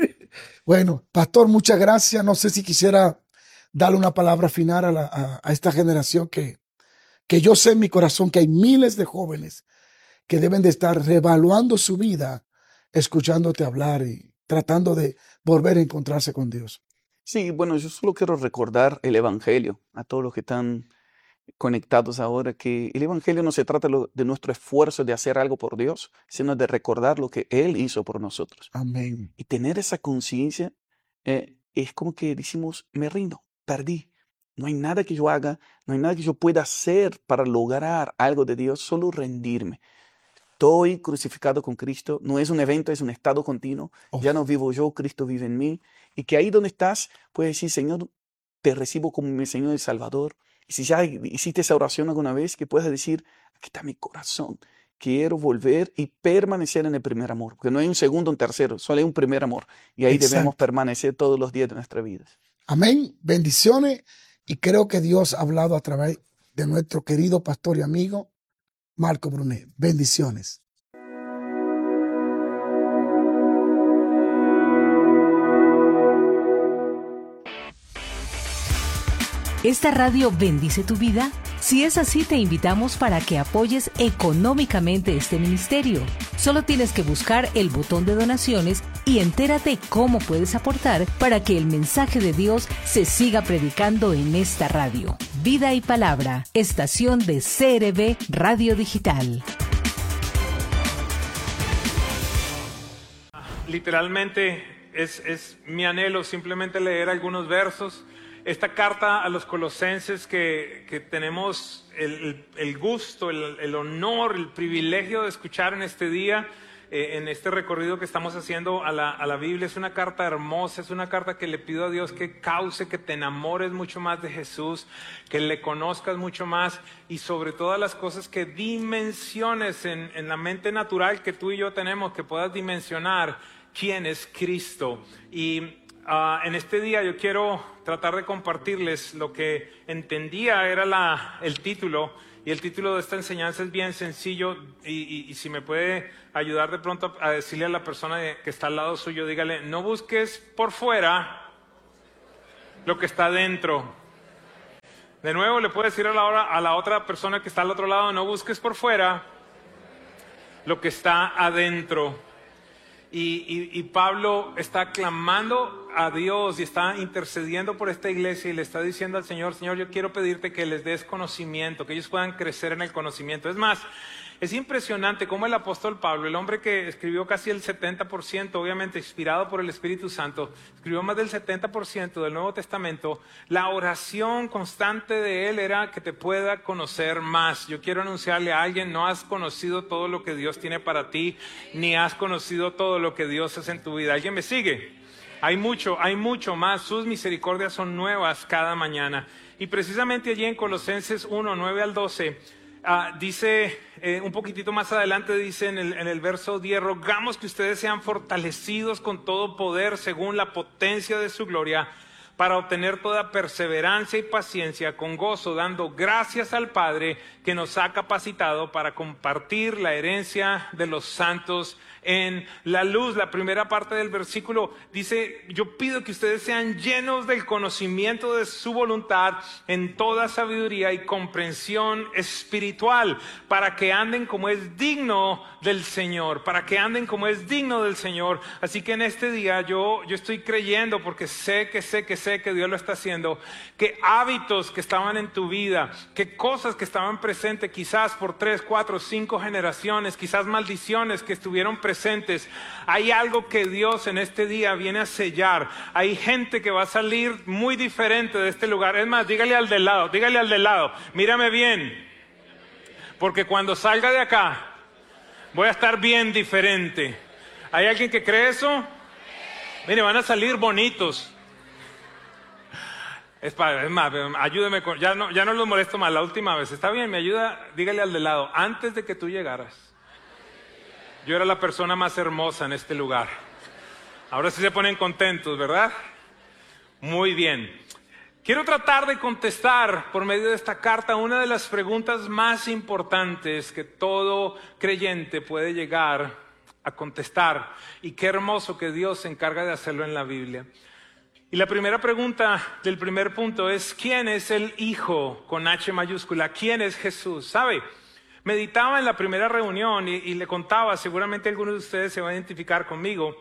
Bueno, pastor, muchas gracias. No sé si quisiera darle una palabra final a, la- a- a esta generación que, que yo sé en mi corazón que hay miles de jóvenes que deben de estar reevaluando su vida, escuchándote hablar y tratando de volver a encontrarse con Dios. Sí, bueno, yo solo quiero recordar el Evangelio a todos los que están conectados ahora, que el Evangelio no se trata lo- de nuestro esfuerzo de hacer algo por Dios, sino de recordar lo que Él hizo por nosotros. Amén. Y tener esa conciencia eh, es como que decimos, me rindo, perdí. No hay nada que yo haga, no hay nada que yo pueda hacer para lograr algo de Dios, solo rendirme. Estoy crucificado con Cristo, no es un evento, es un estado continuo. Oh. Ya no vivo yo, Cristo vive en mí. Y que ahí donde estás, puedes decir, Señor, te recibo como mi Señor y Salvador. Y si ya hiciste esa oración alguna vez, que puedas decir, aquí está mi corazón. Quiero volver y permanecer en el primer amor. Porque no hay un segundo, un tercero, solo hay un primer amor. Y ahí Exacto. debemos permanecer todos los días de nuestra vida. Amén. Bendiciones. Y creo que Dios ha hablado a través de nuestro querido pastor y amigo Marco Brunet. Bendiciones. ¿Esta radio bendice tu vida? Si es así, te invitamos para que apoyes económicamente este ministerio. Solo tienes que buscar el botón de donaciones y entérate cómo puedes aportar para que el mensaje de Dios se siga predicando en esta radio. Vida y Palabra, estación de C R B Radio Digital. Literalmente es, es mi anhelo simplemente leer algunos versos. Esta carta a los colosenses que, que tenemos el, el, el gusto, el, el honor, el privilegio de escuchar en este día, eh, en este recorrido que estamos haciendo a la, a la Biblia. Es una carta hermosa, es una carta que le pido a Dios que cause que te enamores mucho más de Jesús, que le conozcas mucho más y sobre todas las cosas que dimensiones en, en la mente natural que tú y yo tenemos, que puedas dimensionar quién es Cristo. Y Uh, en este día yo quiero tratar de compartirles lo que entendía era la, el título, y el título de esta enseñanza es bien sencillo, y, y, y si me puede ayudar de pronto a decirle a la persona que está al lado suyo, dígale, no busques por fuera lo que está dentro. De nuevo le puede decir a la, hora, a la otra persona que está al otro lado, no busques por fuera lo que está adentro. Y, y, y Pablo está clamando a Dios y está intercediendo por esta iglesia y le está diciendo al Señor, Señor, yo quiero pedirte que les des conocimiento, que ellos puedan crecer en el conocimiento. Es más, es impresionante cómo el apóstol Pablo, el hombre que escribió casi el setenta por ciento, obviamente inspirado por el Espíritu Santo, escribió más del setenta por ciento del Nuevo Testamento, la oración constante de él era que te pueda conocer más. Yo quiero anunciarle a alguien, no has conocido todo lo que Dios tiene para ti, ni has conocido todo lo que Dios hace en tu vida. ¿Alguien me sigue? Hay mucho, hay mucho más. Sus misericordias son nuevas cada mañana. Y precisamente allí en Colosenses uno, nueve al doce, Uh, dice, eh, un poquitito más adelante dice en el, en el verso diez, rogamos que ustedes sean fortalecidos con todo poder según la potencia de su gloria, para obtener toda perseverancia y paciencia con gozo, dando gracias al Padre que nos ha capacitado para compartir la herencia de los santos en la luz. La primera parte del versículo dice, yo pido que ustedes sean llenos del conocimiento de su voluntad en toda sabiduría y comprensión espiritual, para que anden como es digno del Señor, para que anden como es digno del Señor. Así que en este día yo, yo estoy creyendo, porque sé que sé que sé que Dios lo está haciendo, que hábitos que estaban en tu vida, que cosas que estaban presentes quizás por tres, cuatro, cinco generaciones, quizás maldiciones que estuvieron presentes, presentes, hay algo que Dios en este día viene a sellar. Hay gente que va a salir muy diferente de este lugar. Es más, dígale al del lado, dígale al del lado, mírame bien, porque cuando salga de acá voy a estar bien diferente. ¿Hay alguien que cree eso? Mire, van a salir bonitos. Es, para, es más, ayúdeme, con, ya, no, ya no los molesto más, la última vez. ¿Está bien? Me ayuda, dígale al del lado, antes de que tú llegaras, yo era la persona más hermosa en este lugar. Ahora sí se ponen contentos, ¿verdad? Muy bien. Quiero tratar de contestar por medio de esta carta una de las preguntas más importantes que todo creyente puede llegar a contestar. Y qué hermoso que Dios se encarga de hacerlo en la Biblia. Y la primera pregunta del primer punto es, ¿quién es el Hijo con H mayúscula? ¿Quién es Jesús? ¿Sabe? Meditaba en la primera reunión y, y le contaba, seguramente algunos de ustedes se van a identificar conmigo.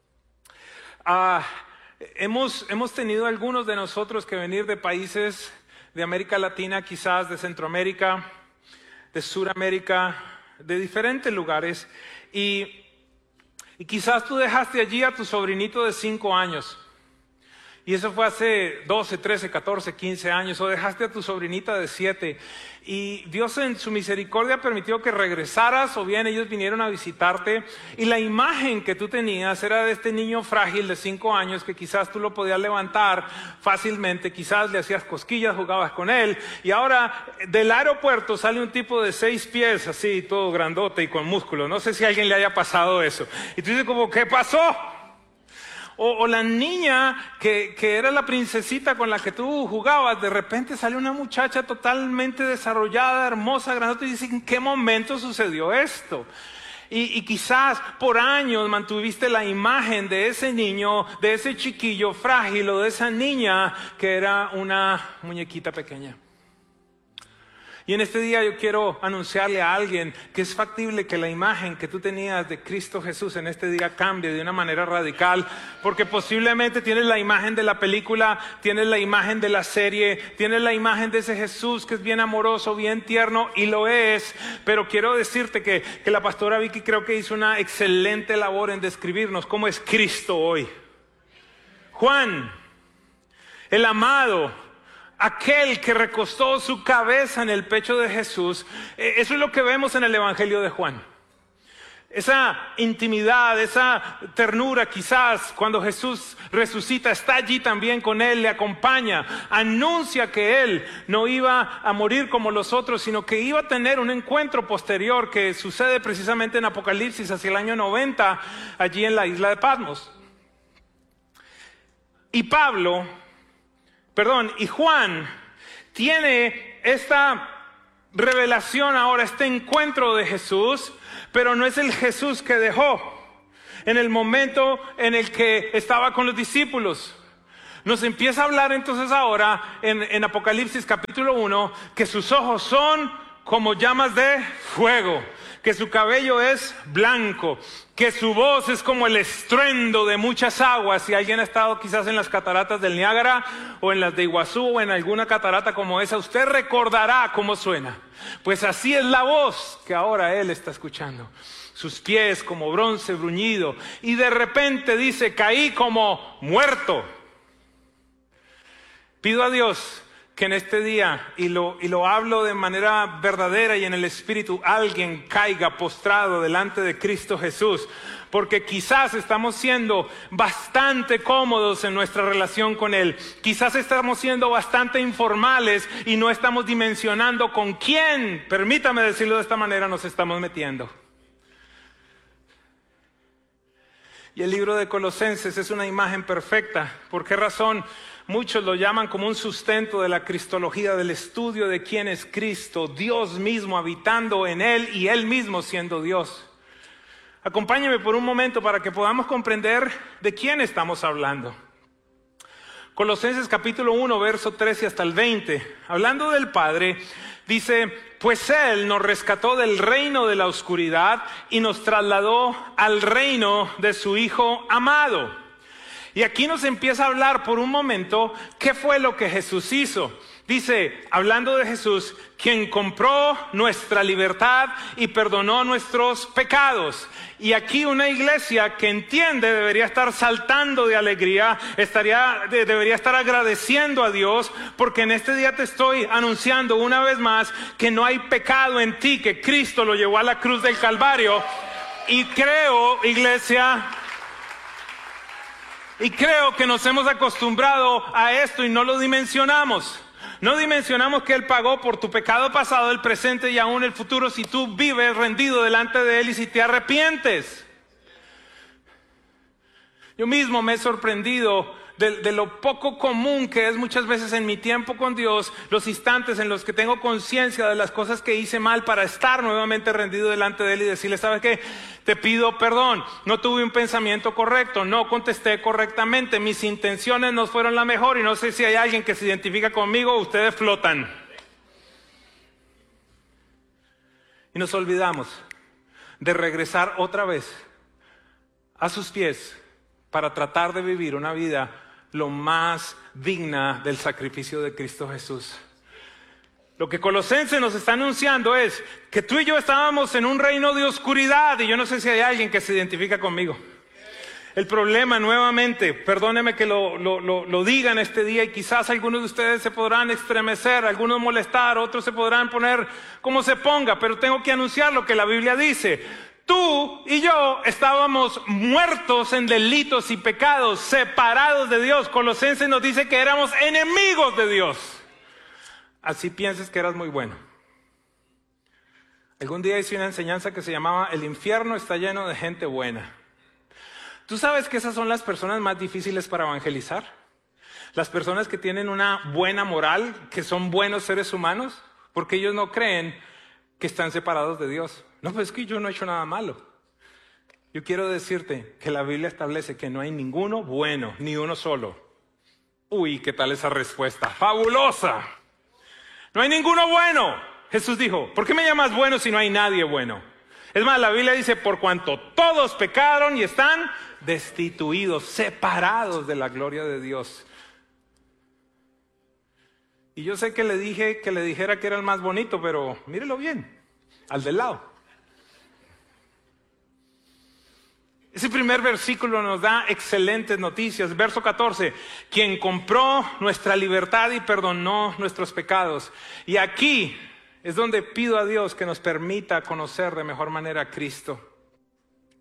Uh, hemos, hemos tenido algunos de nosotros que venir de países de América Latina, quizás de Centroamérica, de Suramérica, de diferentes lugares. Y, y quizás tú dejaste allí a tu sobrinito de cinco años. Y eso fue hace doce, trece, catorce, quince años. O dejaste a tu sobrinita de siete. Y Dios en su misericordia permitió que regresaras, o bien ellos vinieron a visitarte. Y la imagen que tú tenías era de este niño frágil de cinco años que quizás tú lo podías levantar fácilmente. Quizás le hacías cosquillas, jugabas con él. Y ahora del aeropuerto sale un tipo de seis pies, así, todo grandote y con músculos. No sé si a alguien le haya pasado eso. Y tú dices como, ¿qué pasó? O, o la niña que, que era la princesita con la que tú jugabas, de repente sale una muchacha totalmente desarrollada, hermosa, grandota, y dice, ¿en qué momento sucedió esto? Y, y quizás por años mantuviste la imagen de ese niño, de ese chiquillo frágil, o de esa niña que era una muñequita pequeña. Y en este día yo quiero anunciarle a alguien que es factible que la imagen que tú tenías de Cristo Jesús en este día cambie de una manera radical, porque posiblemente tienes la imagen de la película, tienes la imagen de la serie, tienes la imagen de ese Jesús que es bien amoroso, bien tierno, y lo es, pero quiero decirte que, que la pastora Vicky creo que hizo una excelente labor en describirnos cómo es Cristo hoy. Juan, el amado, aquel que recostó su cabeza en el pecho de Jesús, eso es lo que vemos en el Evangelio de Juan. esa intimidad, esa ternura quizás cuando Jesús resucita, está allí también con él, le acompaña, anuncia que él no iba a morir como los otros, sino que iba a tener un encuentro posterior que sucede precisamente en Apocalipsis hacia el año noventa, allí en la isla de Patmos. Y Pablo, perdón, y Juan tiene esta revelación ahora, este encuentro de Jesús, pero no es el Jesús que dejó en el momento en el que estaba con los discípulos. Nos empieza a hablar entonces ahora en, en Apocalipsis capítulo uno que sus ojos son como llamas de fuego, que su cabello es blanco, que su voz es como el estruendo de muchas aguas. Si alguien ha estado quizás en las cataratas del Niágara o en las de Iguazú o en alguna catarata como esa, usted recordará cómo suena. Pues así es la voz que ahora él está escuchando. Sus pies como bronce bruñido, y de repente dice, caí como muerto. Pido a Dios que en este día, y lo, y lo hablo de manera verdadera y en el Espíritu, alguien caiga postrado delante de Cristo Jesús, porque quizás estamos siendo bastante cómodos en nuestra relación con Él, quizás estamos siendo bastante informales y no estamos dimensionando con quién, permítame decirlo de esta manera, nos estamos metiendo. Y el libro de Colosenses es una imagen perfecta. ¿Por qué razón? Muchos lo llaman como un sustento de la cristología, del estudio de quién es Cristo, Dios mismo habitando en Él y Él mismo siendo Dios. Acompáñeme por un momento para que podamos comprender de quién estamos hablando. Colosenses capítulo uno, verso trece hasta el veinte. Hablando del Padre, dice, pues Él nos rescató del reino de la oscuridad y nos trasladó al reino de su Hijo amado. Y aquí nos empieza a hablar por un momento qué fue lo que Jesús hizo. Dice, hablando de Jesús, quien compró nuestra libertad y perdonó nuestros pecados. Y aquí una iglesia que entiende debería estar saltando de alegría, estaría, de, debería estar agradeciendo a Dios, porque en este día te estoy anunciando una vez más que no hay pecado en ti, que Cristo lo llevó a la cruz del Calvario. Y creo, iglesia, y creo que nos hemos acostumbrado a esto y no lo dimensionamos. No dimensionamos que Él pagó por tu pecado pasado, el presente y aún el futuro, si tú vives rendido delante de Él y si te arrepientes. Yo mismo me he sorprendido de, de lo poco común que es muchas veces en mi tiempo con Dios, los instantes en los que tengo conciencia de las cosas que hice mal para estar nuevamente rendido delante de Él y decirle, ¿sabes qué? Te pido perdón, no tuve un pensamiento correcto, no contesté correctamente, mis intenciones no fueron la mejor y no sé si hay alguien que se identifica conmigo, ustedes flotan. Y nos olvidamos de regresar otra vez a sus pies para tratar de vivir una vida lo más digna del sacrificio de Cristo Jesús. Lo que Colosenses nos está anunciando es que tú y yo estábamos en un reino de oscuridad, y yo no sé si hay alguien que se identifica conmigo. El problema, nuevamente, perdóneme que lo, lo, lo, lo diga en este día, y quizás algunos de ustedes se podrán estremecer, algunos molestar, otros se podrán poner como se ponga, pero tengo que anunciar lo que la Biblia dice. Tú y yo estábamos muertos en delitos y pecados, separados de Dios. Colosenses nos dice que éramos enemigos de Dios. Así pienses que eras muy bueno. Algún día hice una enseñanza que se llamaba El infierno está lleno de gente buena. ¿Tú sabes que esas son las personas más difíciles para evangelizar? Las personas que tienen una buena moral, que son buenos seres humanos, porque ellos no creen que están separados de Dios. No, pues es que yo no he hecho nada malo. Yo quiero decirte que la Biblia establece que no hay ninguno bueno, ni uno solo. Uy, ¿qué tal esa respuesta? ¡Fabulosa! No hay ninguno bueno. Jesús dijo, ¿por qué me llamas bueno si no hay nadie bueno? Es más, la Biblia dice, por cuanto todos pecaron y están destituidos, separados de la gloria de Dios. Y yo sé que le dije que le dijera que era el más bonito, pero mírelo bien, al del lado. Ese primer versículo nos da excelentes noticias. Verso catorce, quien compró nuestra libertad y perdonó nuestros pecados. Y aquí es donde pido a Dios que nos permita conocer de mejor manera a Cristo.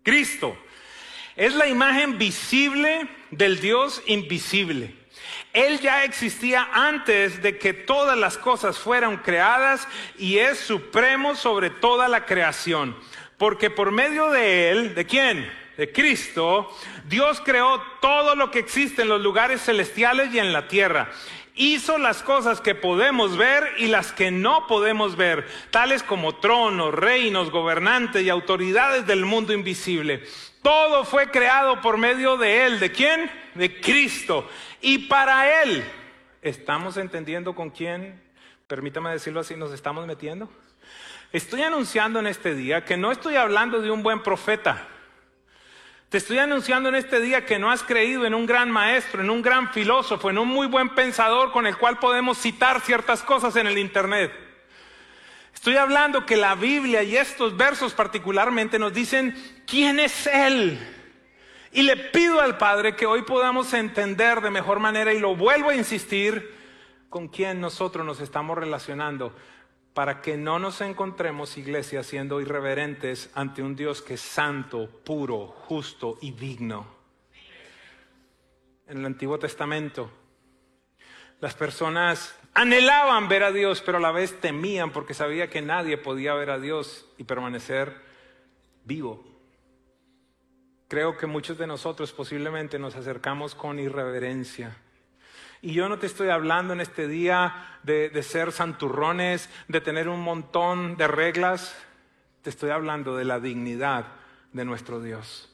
Cristo es la imagen visible del Dios invisible. Él ya existía antes de que todas las cosas fueran creadas y es supremo sobre toda la creación. Porque por medio de Él, ¿de quién? De Cristo, Dios creó todo lo que existe en los lugares celestiales y en la tierra. Hizo las cosas que podemos ver y las que no podemos ver, tales como tronos, reinos, gobernantes y autoridades del mundo invisible. Todo fue creado por medio de Él. ¿De quién? De Cristo. Y para Él, ¿estamos entendiendo con quién? Permítame decirlo así, ¿nos estamos metiendo? Estoy anunciando en este día que no estoy hablando de un buen profeta. Te estoy anunciando en este día que no has creído en un gran maestro, en un gran filósofo, en un muy buen pensador con el cual podemos citar ciertas cosas en el internet. Estoy hablando que la Biblia y estos versos particularmente nos dicen quién es Él. Y le pido al Padre que hoy podamos entender de mejor manera, y lo vuelvo a insistir, con quién nosotros nos estamos relacionando, para que no nos encontremos, iglesia, siendo irreverentes ante un Dios que es santo, puro, justo y digno. En el Antiguo Testamento, las personas anhelaban ver a Dios, pero a la vez temían porque sabía que nadie podía ver a Dios y permanecer vivo. Creo que muchos de nosotros posiblemente nos acercamos con irreverencia. Y yo no te estoy hablando en este día de, de ser santurrones, de tener un montón de reglas. Te estoy hablando de la dignidad de nuestro Dios.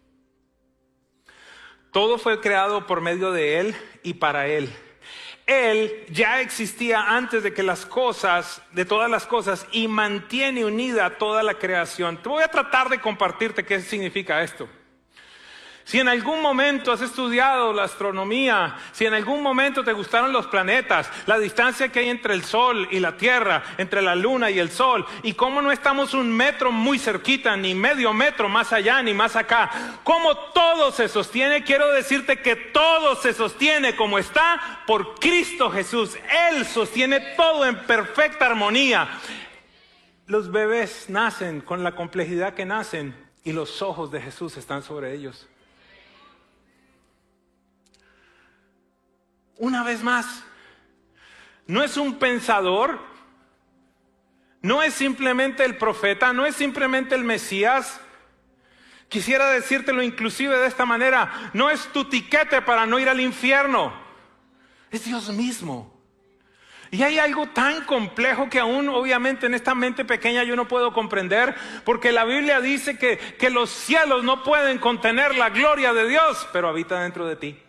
Todo fue creado por medio de Él y para Él. Él ya existía antes de que las cosas, de todas las cosas, y mantiene unida toda la creación. Te voy a tratar de compartirte qué significa esto. Si en algún momento has estudiado la astronomía, si en algún momento te gustaron los planetas, la distancia que hay entre el Sol y la Tierra, entre la Luna y el Sol, y cómo no estamos un metro muy cerquita, ni medio metro más allá, ni más acá, cómo todo se sostiene, quiero decirte que todo se sostiene como está por Cristo Jesús. Él sostiene todo en perfecta armonía. Los bebés nacen con la complejidad que nacen y los ojos de Jesús están sobre ellos. Una vez más, no es un pensador, no es simplemente el profeta, no es simplemente el Mesías. Quisiera decírtelo inclusive de esta manera, no es tu tiquete para no ir al infierno, es Dios mismo. Y hay algo tan complejo que aún obviamente en esta mente pequeña yo no puedo comprender, porque la Biblia dice que, que los cielos no pueden contener la gloria de Dios, pero habita dentro de ti.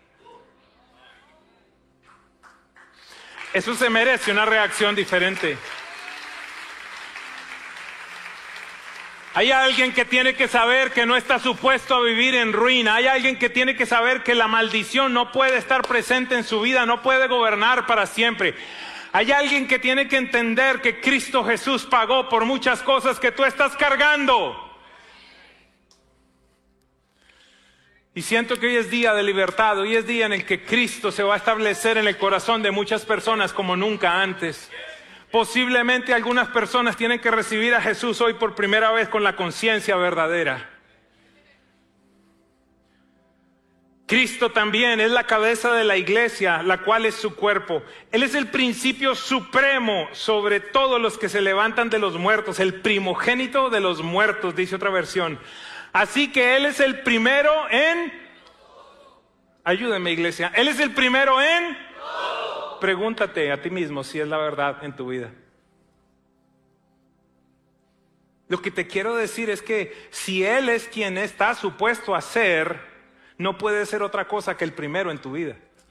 Eso se merece una reacción diferente. Hay alguien que tiene que saber que no está supuesto a vivir en ruina. Hay alguien que tiene que saber que la maldición no puede estar presente en su vida, no puede gobernar para siempre. Hay alguien que tiene que entender que Cristo Jesús pagó por muchas cosas que tú estás cargando. Y siento que hoy es día de libertad, hoy es día en el que Cristo se va a establecer en el corazón de muchas personas como nunca antes. Posiblemente algunas personas tienen que recibir a Jesús hoy por primera vez con la conciencia verdadera. Cristo también es la cabeza de la iglesia, la cual es su cuerpo. Él es el principio supremo sobre todos los que se levantan de los muertos, el primogénito de los muertos, dice otra versión. Así que Él es el primero en... Ayúdame, iglesia. Él es el primero en... Pregúntate a ti mismo si es la verdad en tu vida. Lo que te quiero decir es que si Él es quien está supuesto a ser, no puede ser otra cosa que el primero en tu vida.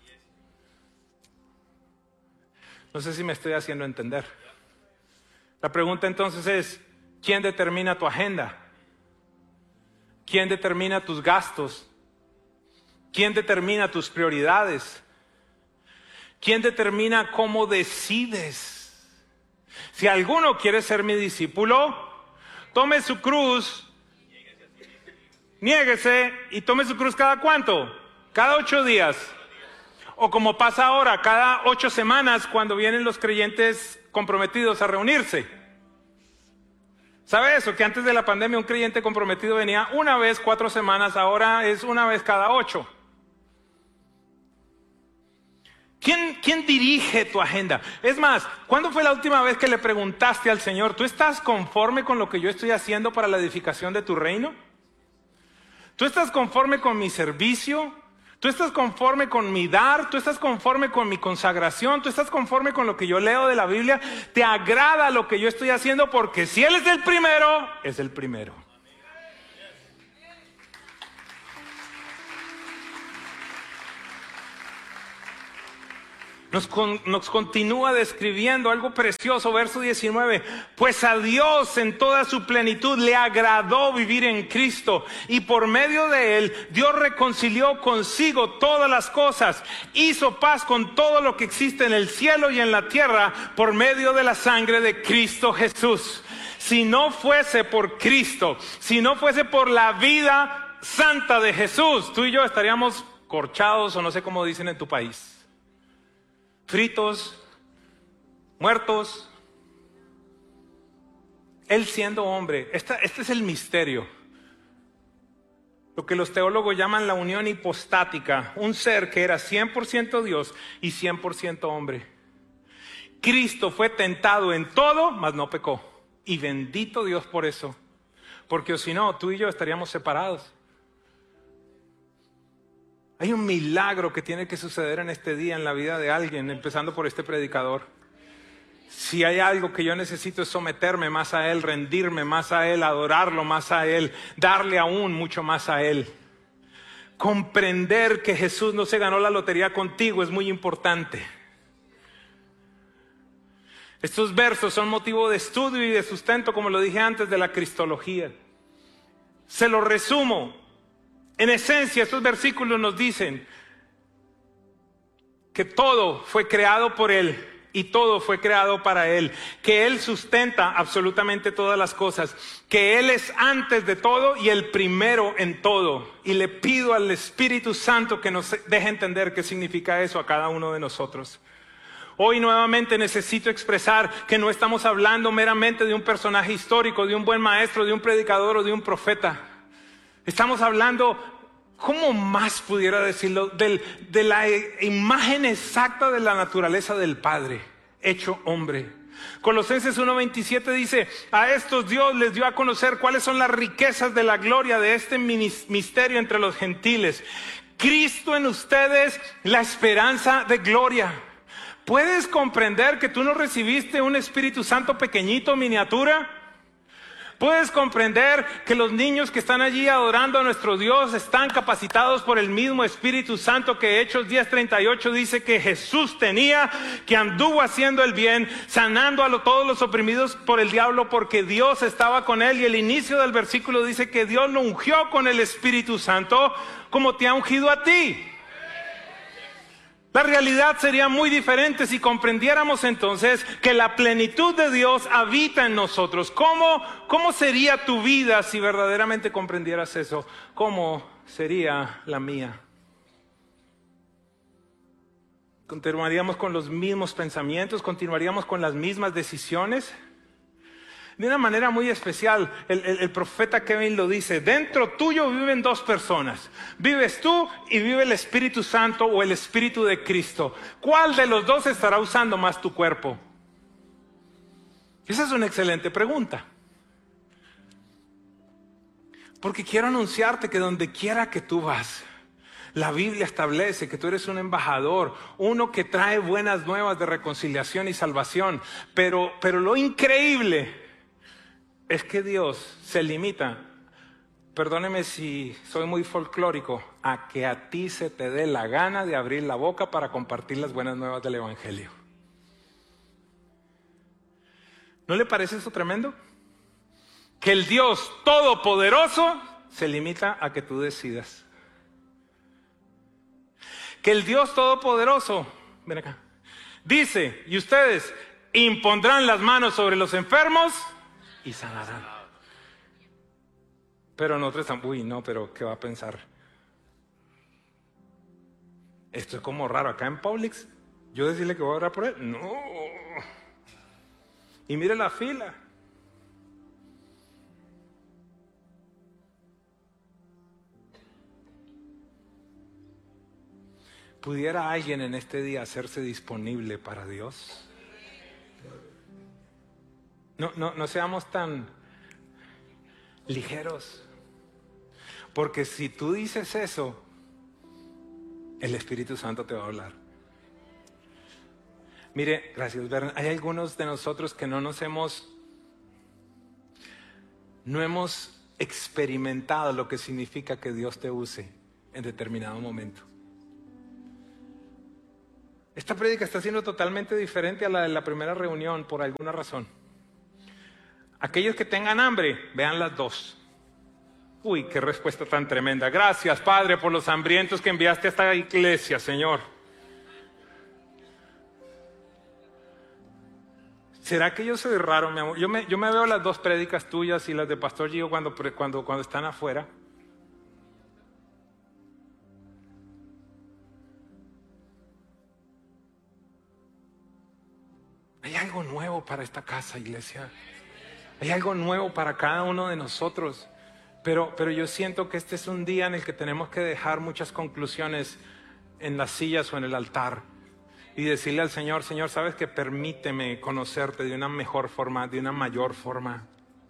No sé si me estoy haciendo entender. La pregunta entonces es, ¿quién determina tu agenda? ¿Quién determina tus gastos? ¿Quién determina tus prioridades? ¿Quién determina cómo decides? Si alguno quiere ser mi discípulo, tome su cruz, niéguese y tome su cruz cada ¿cuánto? Cada ocho días. O como pasa ahora, cada ocho semanas cuando vienen los creyentes comprometidos a reunirse. ¿Sabe eso? Que antes de la pandemia un creyente comprometido venía una vez cuatro semanas, ahora es una vez cada ocho. ¿Quién, ¿Quién dirige tu agenda? Es más, ¿cuándo fue la última vez que le preguntaste al Señor, ¿tú estás conforme con lo que yo estoy haciendo para la edificación de tu reino? ¿Tú estás conforme con mi servicio? ¿Tú estás conforme con mi dar? ¿Tú estás conforme con mi consagración? ¿Tú estás conforme con lo que yo leo de la Biblia? ¿Te agrada lo que yo estoy haciendo? Porque si Él es el primero, es el primero. Nos, con, nos continúa describiendo algo precioso, verso diecinueve. Pues a Dios en toda su plenitud le agradó vivir en Cristo, y por medio de Él Dios reconcilió consigo todas las cosas, hizo paz con todo lo que existe en el cielo y en la tierra por medio de la sangre de Cristo Jesús. Si no fuese por Cristo, si no fuese por la vida santa de Jesús, tú y yo estaríamos corchados, o no sé cómo dicen en tu país. Fritos, muertos. Él siendo hombre, esta, este es el misterio. Lo que los teólogos llaman la unión hipostática, un ser que era cien por ciento Dios y cien por ciento hombre. Cristo fue tentado en todo, mas no pecó. Y bendito Dios por eso, porque si no, tú y yo estaríamos separados. Hay un milagro que tiene que suceder en este día en la vida de alguien, empezando por este predicador. Si hay algo que yo necesito es someterme más a Él, rendirme más a Él, adorarlo más a Él, darle aún mucho más a Él. Comprender que Jesús no se ganó la lotería contigo es muy importante. Estos versos son motivo de estudio y de sustento, como lo dije antes, de la cristología. Se lo resumo. En esencia, estos versículos nos dicen que todo fue creado por Él y todo fue creado para Él, que Él sustenta absolutamente todas las cosas, que Él es antes de todo y el primero en todo. Y le pido al Espíritu Santo que nos deje entender qué significa eso a cada uno de nosotros. Hoy nuevamente necesito expresar que no estamos hablando meramente de un personaje histórico, de un buen maestro, de un predicador o de un profeta. Estamos hablando, ¿cómo más pudiera decirlo? Del, de la imagen exacta de la naturaleza del Padre, hecho hombre. Colosenses uno veintisiete dice, a estos Dios les dio a conocer cuáles son las riquezas de la gloria de este misterio entre los gentiles. Cristo en ustedes, la esperanza de gloria. ¿Puedes comprender que tú no recibiste un Espíritu Santo pequeñito, miniatura? ¿Puedes comprender que los niños que están allí adorando a nuestro Dios están capacitados por el mismo Espíritu Santo que Hechos diez treinta y ocho dice que Jesús tenía, que anduvo haciendo el bien, sanando a lo, todos los oprimidos por el diablo porque Dios estaba con él? Y el inicio del versículo dice que Dios lo ungió con el Espíritu Santo como te ha ungido a ti. La realidad sería muy diferente si comprendiéramos entonces que la plenitud de Dios habita en nosotros. ¿Cómo, cómo sería tu vida si verdaderamente comprendieras eso? ¿Cómo sería la mía? ¿Continuaríamos con los mismos pensamientos? ¿Continuaríamos con las mismas decisiones? De una manera muy especial, el, el, el profeta Kevin lo dice, dentro tuyo viven dos personas, vives tú y vive el Espíritu Santo o el Espíritu de Cristo. ¿Cuál de los dos estará usando más tu cuerpo? Esa es una excelente pregunta. Porque quiero anunciarte que donde quiera que tú vas, la Biblia establece que tú eres un embajador, uno que trae buenas nuevas de reconciliación y salvación. Pero, pero lo increíble es que Dios se limita, perdóneme si soy muy folclórico, a que a ti se te dé la gana de abrir la boca para compartir las buenas nuevas del Evangelio. ¿No le parece eso tremendo? Que el Dios Todopoderoso se limita a que tú decidas. Que el Dios Todopoderoso, ven acá, dice, y ustedes impondrán las manos sobre los enfermos y sanarán. Pero nosotros estamos, uy, no, pero ¿qué va a pensar? Esto es como raro. Acá en Publix, yo decirle que voy a orar por él, no. Y mire la fila. ¿Pudiera alguien en este día hacerse disponible para Dios? No, no, no seamos tan ligeros. Porque si tú dices eso, el Espíritu Santo te va a hablar. Mire, gracias, Bernard. Hay algunos de nosotros que no nos hemos, no hemos experimentado lo que significa que Dios te use en determinado momento. Esta prédica está siendo totalmente diferente a la de la primera reunión por alguna razón. Aquellos que tengan hambre, vean las dos. Uy, qué respuesta tan tremenda. Gracias, Padre, por los hambrientos que enviaste a esta iglesia, Señor. ¿Será que yo soy raro, mi amor? Yo me, yo me veo las dos prédicas tuyas y las de Pastor Gio cuando, cuando, cuando están afuera. Hay algo nuevo para esta casa, iglesia. Hay algo nuevo para cada uno de nosotros. Pero, pero yo siento que este es un día en el que tenemos que dejar muchas conclusiones en las sillas o en el altar. Y decirle al Señor, Señor, ¿sabes qué? Permíteme conocerte de una mejor forma, de una mayor forma.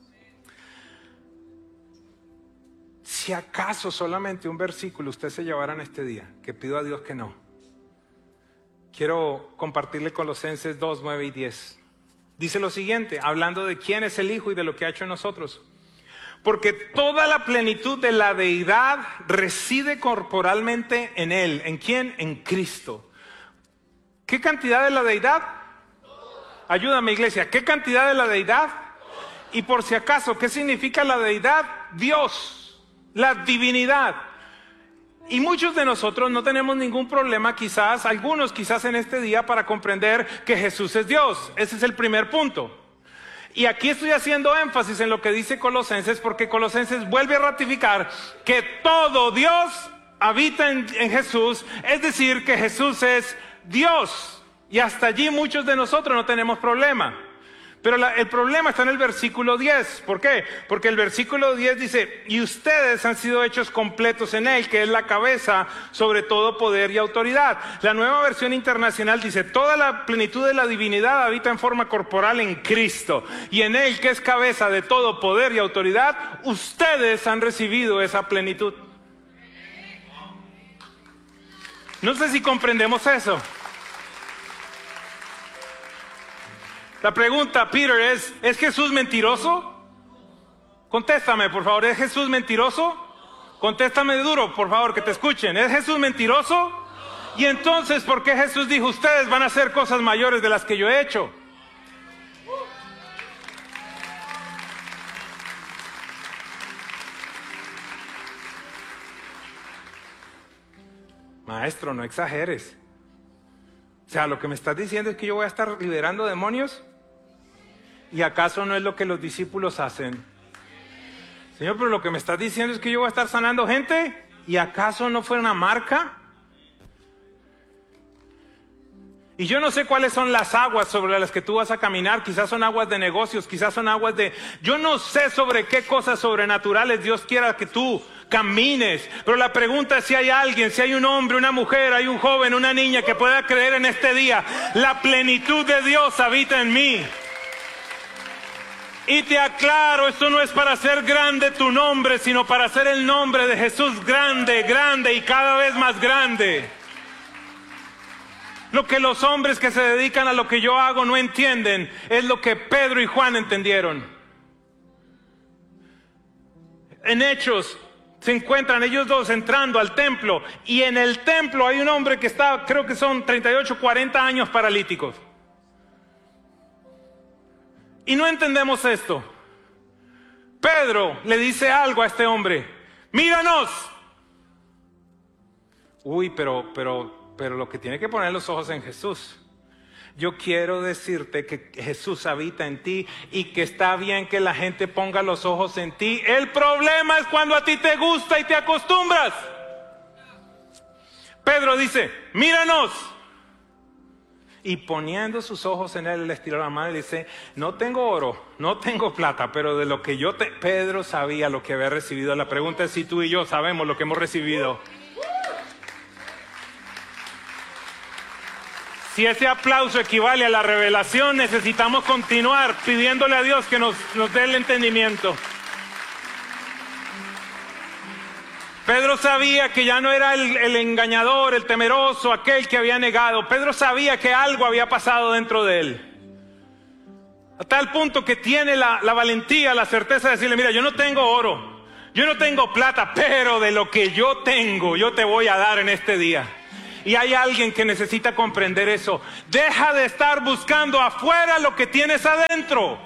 Si acaso solamente un versículo usted se llevara en este día, que pido a Dios que no. Quiero compartirle Colosenses dos, nueve y diez. Dice lo siguiente, hablando de quién es el Hijo y de lo que ha hecho en nosotros. Porque toda la plenitud de la deidad reside corporalmente en Él. ¿En quién? En Cristo. ¿Qué cantidad de la deidad? Ayúdame, iglesia. ¿Qué cantidad de la deidad? Y por si acaso, ¿qué significa la deidad? Dios, la divinidad. Y muchos de nosotros no tenemos ningún problema, quizás, algunos quizás en este día, para comprender que Jesús es Dios. Ese es el primer punto. Y aquí estoy haciendo énfasis en lo que dice Colosenses, porque Colosenses vuelve a ratificar que todo Dios habita en, en Jesús, es decir, que Jesús es Dios. Y hasta allí muchos de nosotros no tenemos problema. Pero la, el problema está en el versículo diez. ¿Por qué? Porque el versículo diez dice, y ustedes han sido hechos completos en Él, que es la cabeza sobre todo poder y autoridad. La Nueva Versión Internacional dice, toda la plenitud de la divinidad habita en forma corporal en Cristo. Y en Él, que es cabeza de todo poder y autoridad, ustedes han recibido esa plenitud. No sé si comprendemos eso. La pregunta, Peter, es, ¿es Jesús mentiroso? Contéstame, por favor, ¿es Jesús mentiroso? Contéstame duro, por favor, que te escuchen. ¿Es Jesús mentiroso? Y entonces, ¿por qué Jesús dijo, ustedes van a hacer cosas mayores de las que yo he hecho? Maestro, no exageres. O sea, lo que me estás diciendo es que yo voy a estar liberando demonios. ¿Y acaso no es lo que los discípulos hacen? Señor, pero lo que me estás diciendo es que yo voy a estar sanando gente. ¿Y acaso no fue una marca? Y yo no sé cuáles son las aguas sobre las que tú vas a caminar. Quizás son aguas de negocios, quizás son aguas de... Yo no sé sobre qué cosas sobrenaturales Dios quiera que tú camines. Pero la pregunta es si hay alguien, si hay un hombre, una mujer, hay un joven, una niña que pueda creer en este día. La plenitud de Dios habita en mí. Y te aclaro, esto no es para hacer grande tu nombre, sino para hacer el nombre de Jesús grande, grande y cada vez más grande. Lo que los hombres que se dedican a lo que yo hago no entienden es lo que Pedro y Juan entendieron. En Hechos se encuentran ellos dos entrando al templo, y en el templo hay un hombre que está, creo que son treinta y ocho, cuarenta años paralíticos. Y no entendemos esto. Pedro le dice algo a este hombre: míranos. Uy, pero, pero, pero lo que tiene que poner los ojos en Jesús. Yo quiero decirte que Jesús habita en ti y que está bien que la gente ponga los ojos en ti. El problema es cuando a ti te gusta y te acostumbras. Pedro dice: míranos. Y poniendo sus ojos en él, le estiró la mano y le dice: no tengo oro, no tengo plata, pero de lo que yo te... Pedro sabía lo que había recibido. La pregunta es si tú y yo sabemos lo que hemos recibido. Si ese aplauso equivale a la revelación, necesitamos continuar pidiéndole a Dios que nos, nos dé el entendimiento. Pedro sabía que ya no era el, el engañador, el temeroso, aquel que había negado. Pedro sabía que algo había pasado dentro de él. A tal punto que tiene la, la valentía, la certeza de decirle, mira, yo no tengo oro, yo no tengo plata, pero de lo que yo tengo, yo te voy a dar en este día. Y hay alguien que necesita comprender eso. Deja de estar buscando afuera lo que tienes adentro.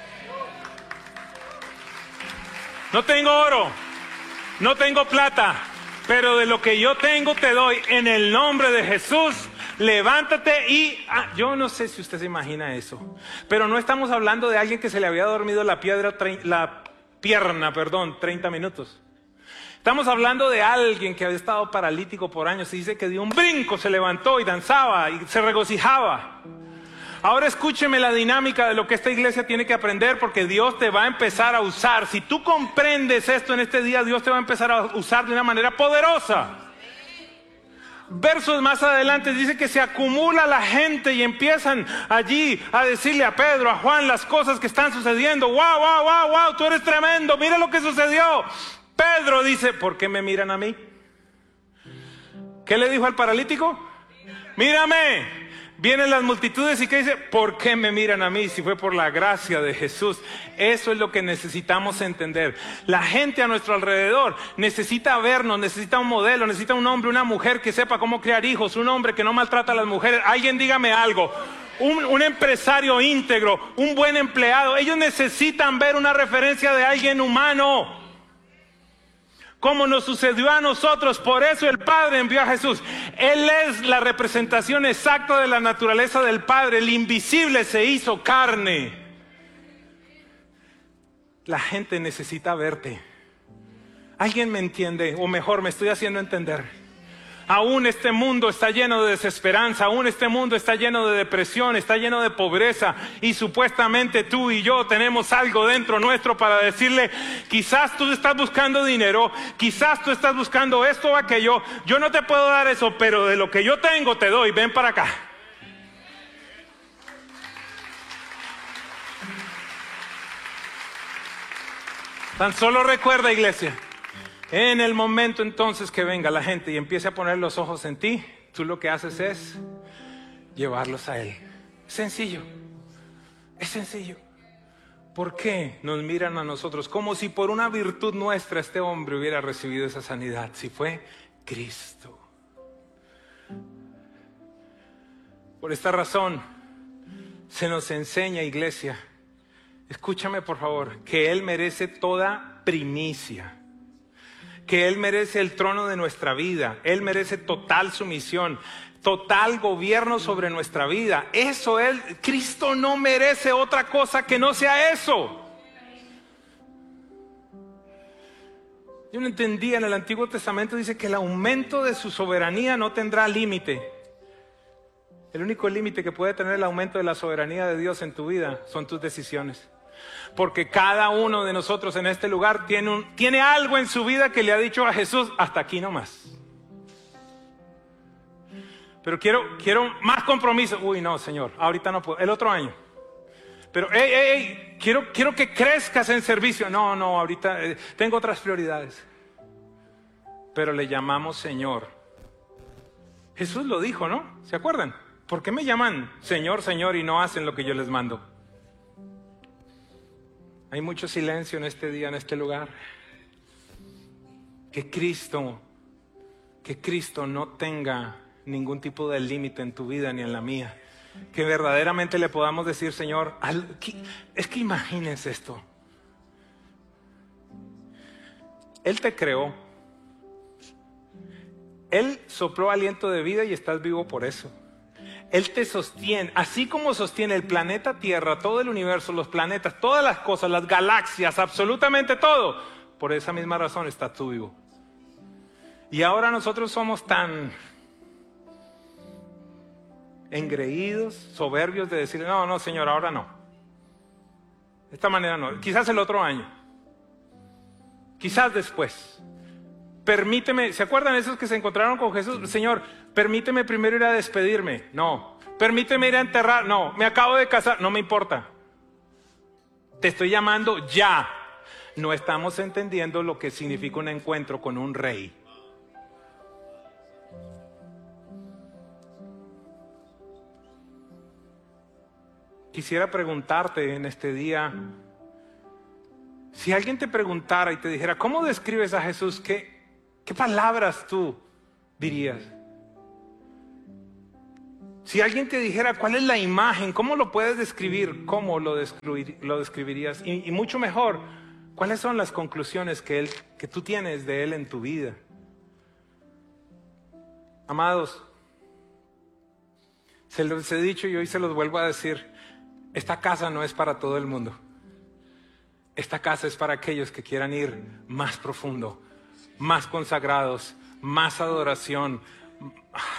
No tengo oro, no tengo plata, pero de lo que yo tengo te doy en el nombre de Jesús. Levántate y... Ah, yo no sé si usted se imagina eso, pero no estamos hablando de alguien que se le había dormido la, piedra, la pierna perdón, treinta minutos. Estamos hablando de alguien que había estado paralítico por años. Se dice que dio un brinco, se levantó y danzaba y se regocijaba. Ahora escúcheme la dinámica de lo que esta iglesia tiene que aprender, porque Dios te va a empezar a usar. Si tú comprendes esto en este día, Dios te va a empezar a usar de una manera poderosa. Versos más adelante dice que se acumula la gente y empiezan allí a decirle a Pedro, a Juan, las cosas que están sucediendo. ¡Wow, wow, wow, wow! Tú eres tremendo, mira lo que sucedió. Pedro dice, ¿por qué me miran a mí? ¿Qué le dijo al paralítico? Mírame. Vienen las multitudes y ¿qué dice? ¿Por qué me miran a mí si fue por la gracia de Jesús? Eso es lo que necesitamos entender. La gente a nuestro alrededor necesita vernos, necesita un modelo, necesita un hombre, una mujer que sepa cómo criar hijos, un hombre que no maltrata a las mujeres. Alguien dígame algo. Un, un empresario íntegro, un buen empleado. Ellos necesitan ver una referencia de alguien humano, como nos sucedió a nosotros. Por eso el Padre envió a Jesús. Él es la representación exacta de la naturaleza del Padre. El invisible se hizo carne. La gente necesita verte. ¿Alguien me entiende? O mejor, me estoy haciendo entender. Aún este mundo está lleno de desesperanza, aún este mundo está lleno de depresión, está lleno de pobreza, y supuestamente tú y yo tenemos algo dentro nuestro para decirle, quizás tú estás buscando dinero, quizás tú estás buscando esto o aquello, yo no te puedo dar eso, pero de lo que yo tengo te doy, ven para acá. Tan solo recuerda, iglesia, en el momento entonces que venga la gente y empiece a poner los ojos en ti, tú lo que haces es llevarlos a Él. Es sencillo, es sencillo. ¿Por qué nos miran a nosotros como si por una virtud nuestra este hombre hubiera recibido esa sanidad? Si fue Cristo. Por esta razón se nos enseña, iglesia, escúchame por favor, que Él merece toda primicia. Que Él merece el trono de nuestra vida. Él merece total sumisión, total gobierno sobre nuestra vida. Eso Él, Cristo no merece otra cosa que no sea eso. Yo no entendía, en el Antiguo Testamento dice que el aumento de su soberanía no tendrá límite. El único límite que puede tener el aumento de la soberanía de Dios en tu vida son tus decisiones. Porque cada uno de nosotros en este lugar tiene, un, tiene algo en su vida que le ha dicho a Jesús, hasta aquí nomás. Pero quiero, quiero más compromiso. Uy, no, Señor, ahorita no puedo. El otro año. Pero, hey, hey, hey, quiero, quiero que crezcas en servicio. No, no, ahorita eh, tengo otras prioridades. Pero le llamamos Señor. Jesús lo dijo, ¿no? ¿Se acuerdan? ¿Por qué me llaman Señor, Señor y no hacen lo que yo les mando? Hay mucho silencio en este día, en este lugar. Que Cristo, que Cristo no tenga ningún tipo de límite en tu vida ni en la mía. Que verdaderamente le podamos decir, Señor, es que imagínense esto. Él te creó. Él sopló aliento de vida y estás vivo por eso. Él te sostiene, así como sostiene el planeta Tierra, todo el universo, los planetas, todas las cosas, las galaxias, absolutamente todo. Por esa misma razón estás tú vivo. Y ahora nosotros somos tan engreídos, soberbios de decir, no, no, Señor, ahora no. De esta manera no. Quizás el otro año. Quizás después. permíteme, ¿se acuerdan esos que se encontraron con Jesús? Señor, permíteme primero ir a despedirme. No. Permíteme ir a enterrar. No. Me acabo de casar. No me importa. Te estoy llamando ya. No estamos entendiendo lo que significa un encuentro con un rey. Quisiera preguntarte en este día, si alguien te preguntara y te dijera, ¿cómo describes a Jesús? ¿Qué, qué palabras tú dirías? Si alguien te dijera, ¿cuál es la imagen? ¿Cómo lo puedes describir? ¿Cómo lo, describir, lo describirías? Y, y mucho mejor, ¿cuáles son las conclusiones que, él, que tú tienes de Él en tu vida? Amados, se los he dicho y hoy se los vuelvo a decir. Esta casa no es para todo el mundo. Esta casa es para aquellos que quieran ir más profundo, más consagrados, más adoración,